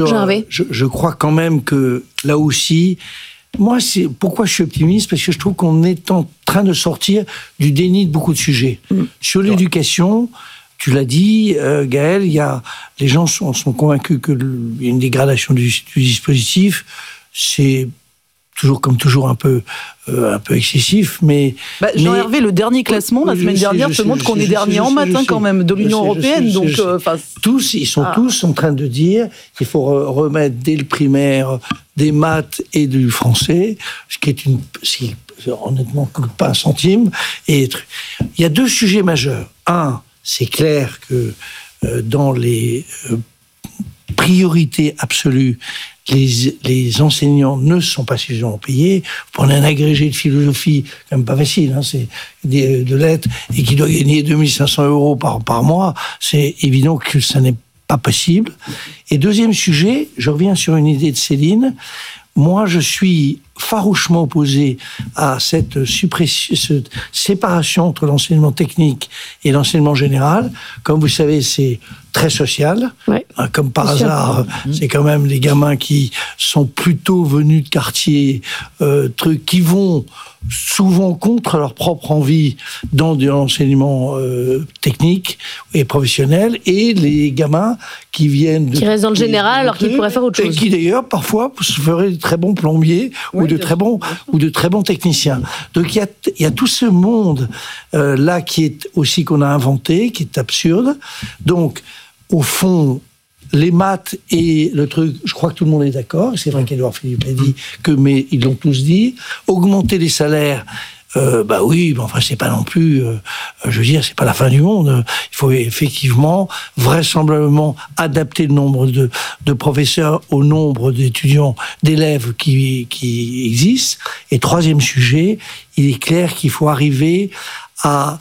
Speaker 3: Je crois quand même que, là aussi... Moi, pourquoi je suis optimiste ? Parce que je trouve qu'on est en train de sortir du déni de beaucoup de sujets. Sur l'éducation, tu l'as dit, Gaël, les gens sont convaincus qu'il y a une dégradation du dispositif. C'est toujours un peu excessif, mais...
Speaker 6: Jean-Hervé, le dernier classement, la semaine dernière, te montre qu'on est dernier en maths quand même, de l'Union européenne.
Speaker 3: Ils sont tous en train de dire qu'il faut remettre dès le primaire des maths et du français, ce qui est honnêtement pas un centime. Et il y a 2 sujets majeurs. Un, c'est clair que dans les priorités absolues, les enseignants ne sont pas suffisamment payés. Vous prenez un agrégé de philosophie, quand même pas facile, c'est de lettres, et qui doit gagner 2500 € par mois. C'est évident que ça n'est pas possible. Et deuxième sujet, je reviens sur une idée de Céline. Moi, je suis farouchement opposé à cette séparation entre l'enseignement technique et l'enseignement général. Comme vous savez, c'est très social.
Speaker 2: Ouais,
Speaker 3: comme par hasard, c'est quand même les gamins qui sont plutôt venus de quartiers, qui vont souvent contre leur propre envie dans de l'enseignement technique et professionnel, et les gamins qui viennent...
Speaker 2: Qui restent dans le général alors qu'ils pourraient faire autre chose.
Speaker 3: Et qui d'ailleurs, parfois, se feraient de très bons plombiers ou de très bons techniciens. Donc il y a tout ce monde là qui est aussi qu'on a inventé, qui est absurde. Donc, au fond, les maths et le truc, je crois que tout le monde est d'accord. C'est vrai qu'Édouard Philippe l'a dit, mais ils l'ont tous dit. Augmenter les salaires, oui, mais enfin, c'est pas non plus, je veux dire, c'est pas la fin du monde. Il faut effectivement, vraisemblablement, adapter le nombre de professeurs au nombre d'étudiants, d'élèves qui existent. Et troisième sujet, il est clair qu'il faut arriver à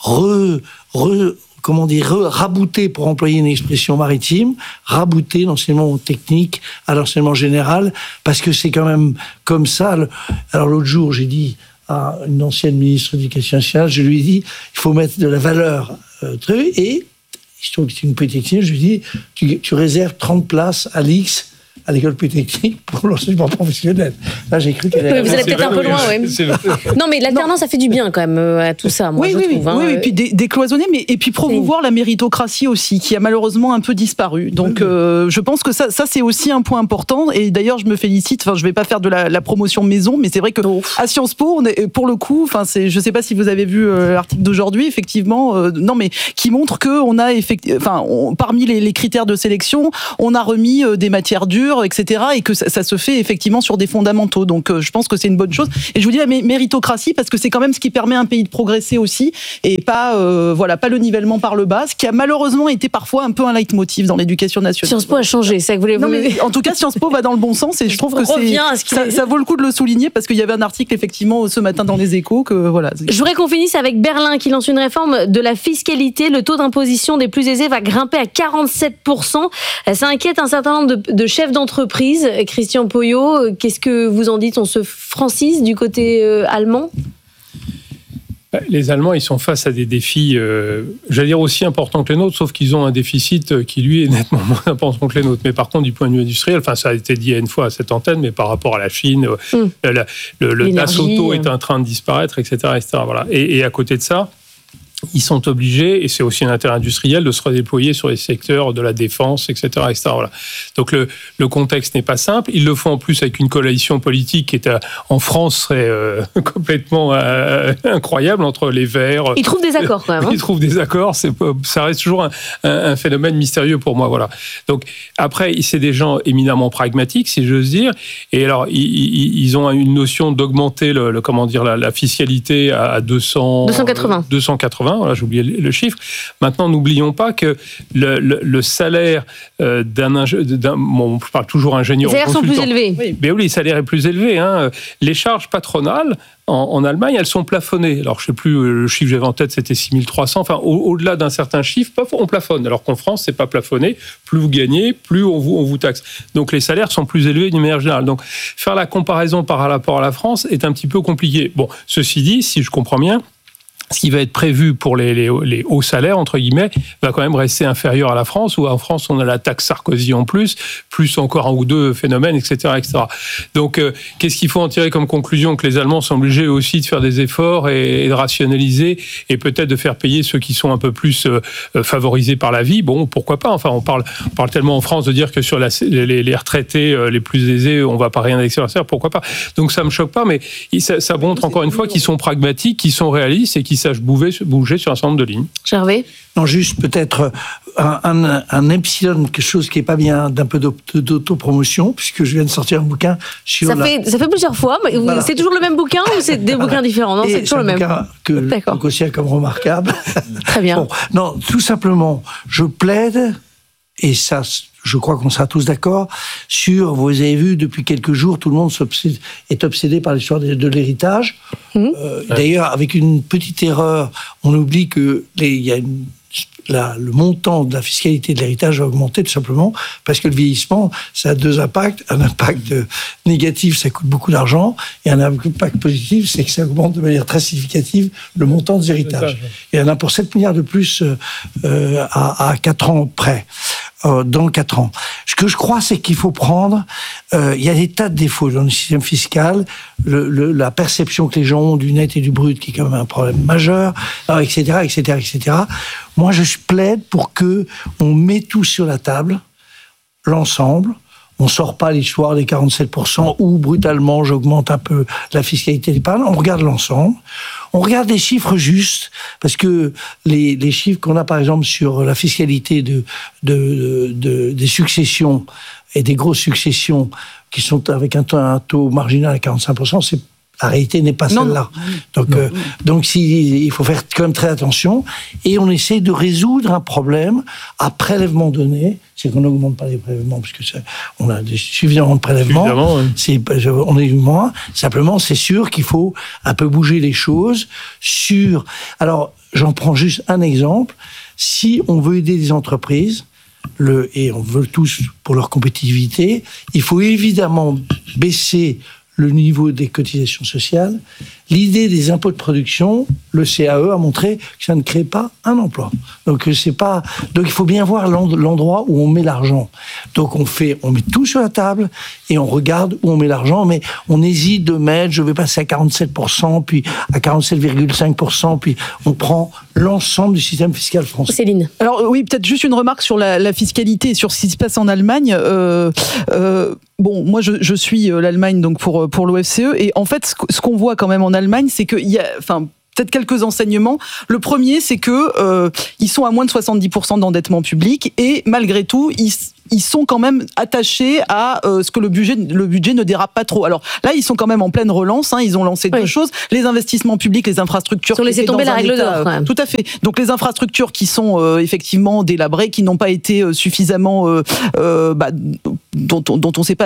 Speaker 3: rabouter, pour employer une expression maritime, rabouter l'enseignement technique à l'enseignement général, parce que c'est quand même comme ça. Alors l'autre jour, j'ai dit à une ancienne ministre de l'Éducation nationale, je lui ai dit, il faut mettre de la valeur, et je trouve que c'est une polytechnique, je lui ai dit, tu réserves 30 places à l'X, à l'école polytechnique, pour l'enseignement professionnel. Là, j'ai cru qu'elle allait...
Speaker 2: Vous allez peut-être un peu loin, oui. Non, mais l'alternance, ça fait du bien, quand même, à tout ça, moi, je trouve.
Speaker 6: Oui, et puis décloisonner, et puis promouvoir la méritocratie aussi, qui a malheureusement un peu disparu. Donc, je pense que ça, c'est aussi un point important. Et d'ailleurs, je me félicite, je vais pas faire de la promotion maison, mais c'est vrai que à Sciences Po, on est, pour le coup, je sais pas si vous avez vu l'article d'aujourd'hui, effectivement, non, mais qui montre que on a parmi les critères de sélection, on a remis des matières dures, etc., et que ça se fait effectivement sur des fondamentaux. Donc je pense que c'est une bonne chose. Et je vous dis la méritocratie, parce que c'est quand même ce qui permet à un pays de progresser aussi, et pas le nivellement par le bas, ce qui a malheureusement été parfois un peu un leitmotiv dans l'éducation nationale.
Speaker 2: Sciences Po a changé, c'est ça que vous voulez.
Speaker 6: En tout cas, Sciences Po va dans le bon sens, et je trouve que ça vaut le coup de le souligner, parce qu'il y avait un article effectivement ce matin dans les Échos que voilà.
Speaker 2: Je voudrais qu'on finisse avec Berlin qui lance une réforme de la fiscalité. Le taux d'imposition des plus aisés va grimper à 47%. Ça inquiète un certain nombre de chefs d'entreprise. Christian Poyot, qu'est-ce que vous en dites? On se francise du côté allemand?
Speaker 5: Les Allemands, ils sont face à des défis, j'allais dire aussi importants que les nôtres, sauf qu'ils ont un déficit qui, lui, est nettement moins important que les nôtres. Mais par contre, du point de vue industriel, ça a été dit une fois à cette antenne, mais par rapport à la Chine, le Das Auto est en train de disparaître, etc. Voilà. Et à côté de ça, ils sont obligés, et c'est aussi un intérêt industriel, de se redéployer sur les secteurs de la défense, etc. Voilà. Donc le contexte n'est pas simple. Ils le font en plus avec une coalition politique qui en France serait complètement incroyable entre les Verts.
Speaker 2: Ils trouvent des accords quand même.
Speaker 5: Ils trouvent des accords. Ça reste toujours un phénomène mystérieux pour moi. Voilà. Donc après, c'est des gens éminemment pragmatiques, si j'ose dire. Et alors ils ont une notion d'augmenter la fiscalité à 280. Voilà, j'ai oublié le chiffre. Maintenant, n'oublions pas que le salaire je parle toujours ingénieur.
Speaker 2: Les salaires sont plus élevés.
Speaker 5: Oui, le salaire est plus élevé. Les charges patronales en Allemagne, elles sont plafonnées. Alors, je ne sais plus, le chiffre que j'avais en tête, c'était 6300. Au-delà d'un certain chiffre, on plafonne. Alors qu'en France, c'est pas plafonné. Plus vous gagnez, plus on vous taxe. Donc, les salaires sont plus élevés d'une manière générale. Donc, faire la comparaison par rapport à la France est un petit peu compliqué. Bon, ceci dit, si je comprends bien, ce qui va être prévu pour les hauts salaires, entre guillemets, va quand même rester inférieur à la France, où en France, on a la taxe Sarkozy en plus encore un ou deux phénomènes, etc. Donc, qu'est-ce qu'il faut en tirer comme conclusion? Que les Allemands sont obligés aussi de faire des efforts et de rationaliser, et peut-être de faire payer ceux qui sont un peu plus favorisés par la vie. Bon, pourquoi pas? On parle tellement en France de dire que sur les retraités les plus aisés, on ne va pas rien indexer leur salaire, pourquoi pas? Donc, ça ne me choque pas, mais ça montre encore une fois qu'ils sont pragmatiques, qu'ils sont réalistes, et qu'ils sachent bouger sur un certain nombre de lignes.
Speaker 2: Gervais?
Speaker 3: Non, juste peut-être un epsilon, quelque chose qui n'est pas bien, d'un peu d'autopromotion, puisque je viens de sortir un bouquin sur
Speaker 2: ça fait plusieurs fois, mais voilà. C'est toujours le même bouquin ou c'est des bouquins différents? Non, c'est toujours le même.
Speaker 3: Bouquin que je considère comme remarquable.
Speaker 2: Très bien.
Speaker 3: Bon, non, tout simplement, je plaide, et ça, je crois qu'on sera tous d'accord, vous avez vu, depuis quelques jours, tout le monde est obsédé par l'histoire de l'héritage. D'ailleurs, avec une petite erreur, on oublie que le montant de la fiscalité de l'héritage va augmenter tout simplement parce que le vieillissement, ça a deux impacts. Un impact négatif, ça coûte beaucoup d'argent, et un impact positif, c'est que ça augmente de manière très significative le montant des héritages. Il y en a pour 7 milliards de plus à 4 ans près. Dans 4 ans. Ce que je crois, c'est qu'il faut prendre... il y a des tas de défauts dans le système fiscal, la perception que les gens ont du net et du brut, qui est quand même un problème majeur, etc. Moi, je plaide pour qu'on mette tout sur la table, l'ensemble. On ne sort pas l'histoire des 47% où, brutalement, j'augmente un peu la fiscalité d'épargne. On regarde l'ensemble. On regarde des chiffres justes, parce que les chiffres qu'on a, par exemple, sur la fiscalité des successions, et des grosses successions qui sont avec un taux marginal à 45%, La réalité n'est pas celle-là. Donc il faut faire quand même très attention. Et on essaie de résoudre un problème à prélèvement donné. C'est qu'on n'augmente pas les prélèvements, parce que on a suffisamment de prélèvements. On est moins. Simplement, c'est sûr qu'il faut un peu bouger les choses sur... Alors, j'en prends juste un exemple. Si on veut aider les entreprises, et on veut tous pour leur compétitivité, il faut évidemment baisser le niveau des cotisations sociales. L'idée des impôts de production, le CAE a montré que ça ne crée pas un emploi. Donc il faut bien voir l'endroit où on met l'argent. Donc on met tout sur la table et on regarde où on met l'argent, mais on hésite de mettre, je vais passer à 47%, puis à 47,5%, puis on prend l'ensemble du système fiscal français.
Speaker 2: Céline.
Speaker 6: Alors oui, peut-être juste une remarque sur la fiscalité, sur ce qui se passe en Allemagne. Bon, moi je suis l'Allemagne donc pour l'OFCE, et en fait ce qu'on voit quand même en Allemagne, c'est qu'il y a, peut-être quelques enseignements. Le premier, c'est que ils sont à moins de 70% d'endettement public, et malgré tout, ils sont quand même attachés à ce que le budget ne dérape pas trop. Alors là, ils sont quand même en pleine relance. Ils ont lancé deux choses. Les investissements publics, les infrastructures.
Speaker 2: Ils ont laissé tomber la règle d'or, quand même.
Speaker 6: Tout à fait. Donc les infrastructures qui sont effectivement délabrées, qui n'ont pas été suffisamment... dont on ne sait pas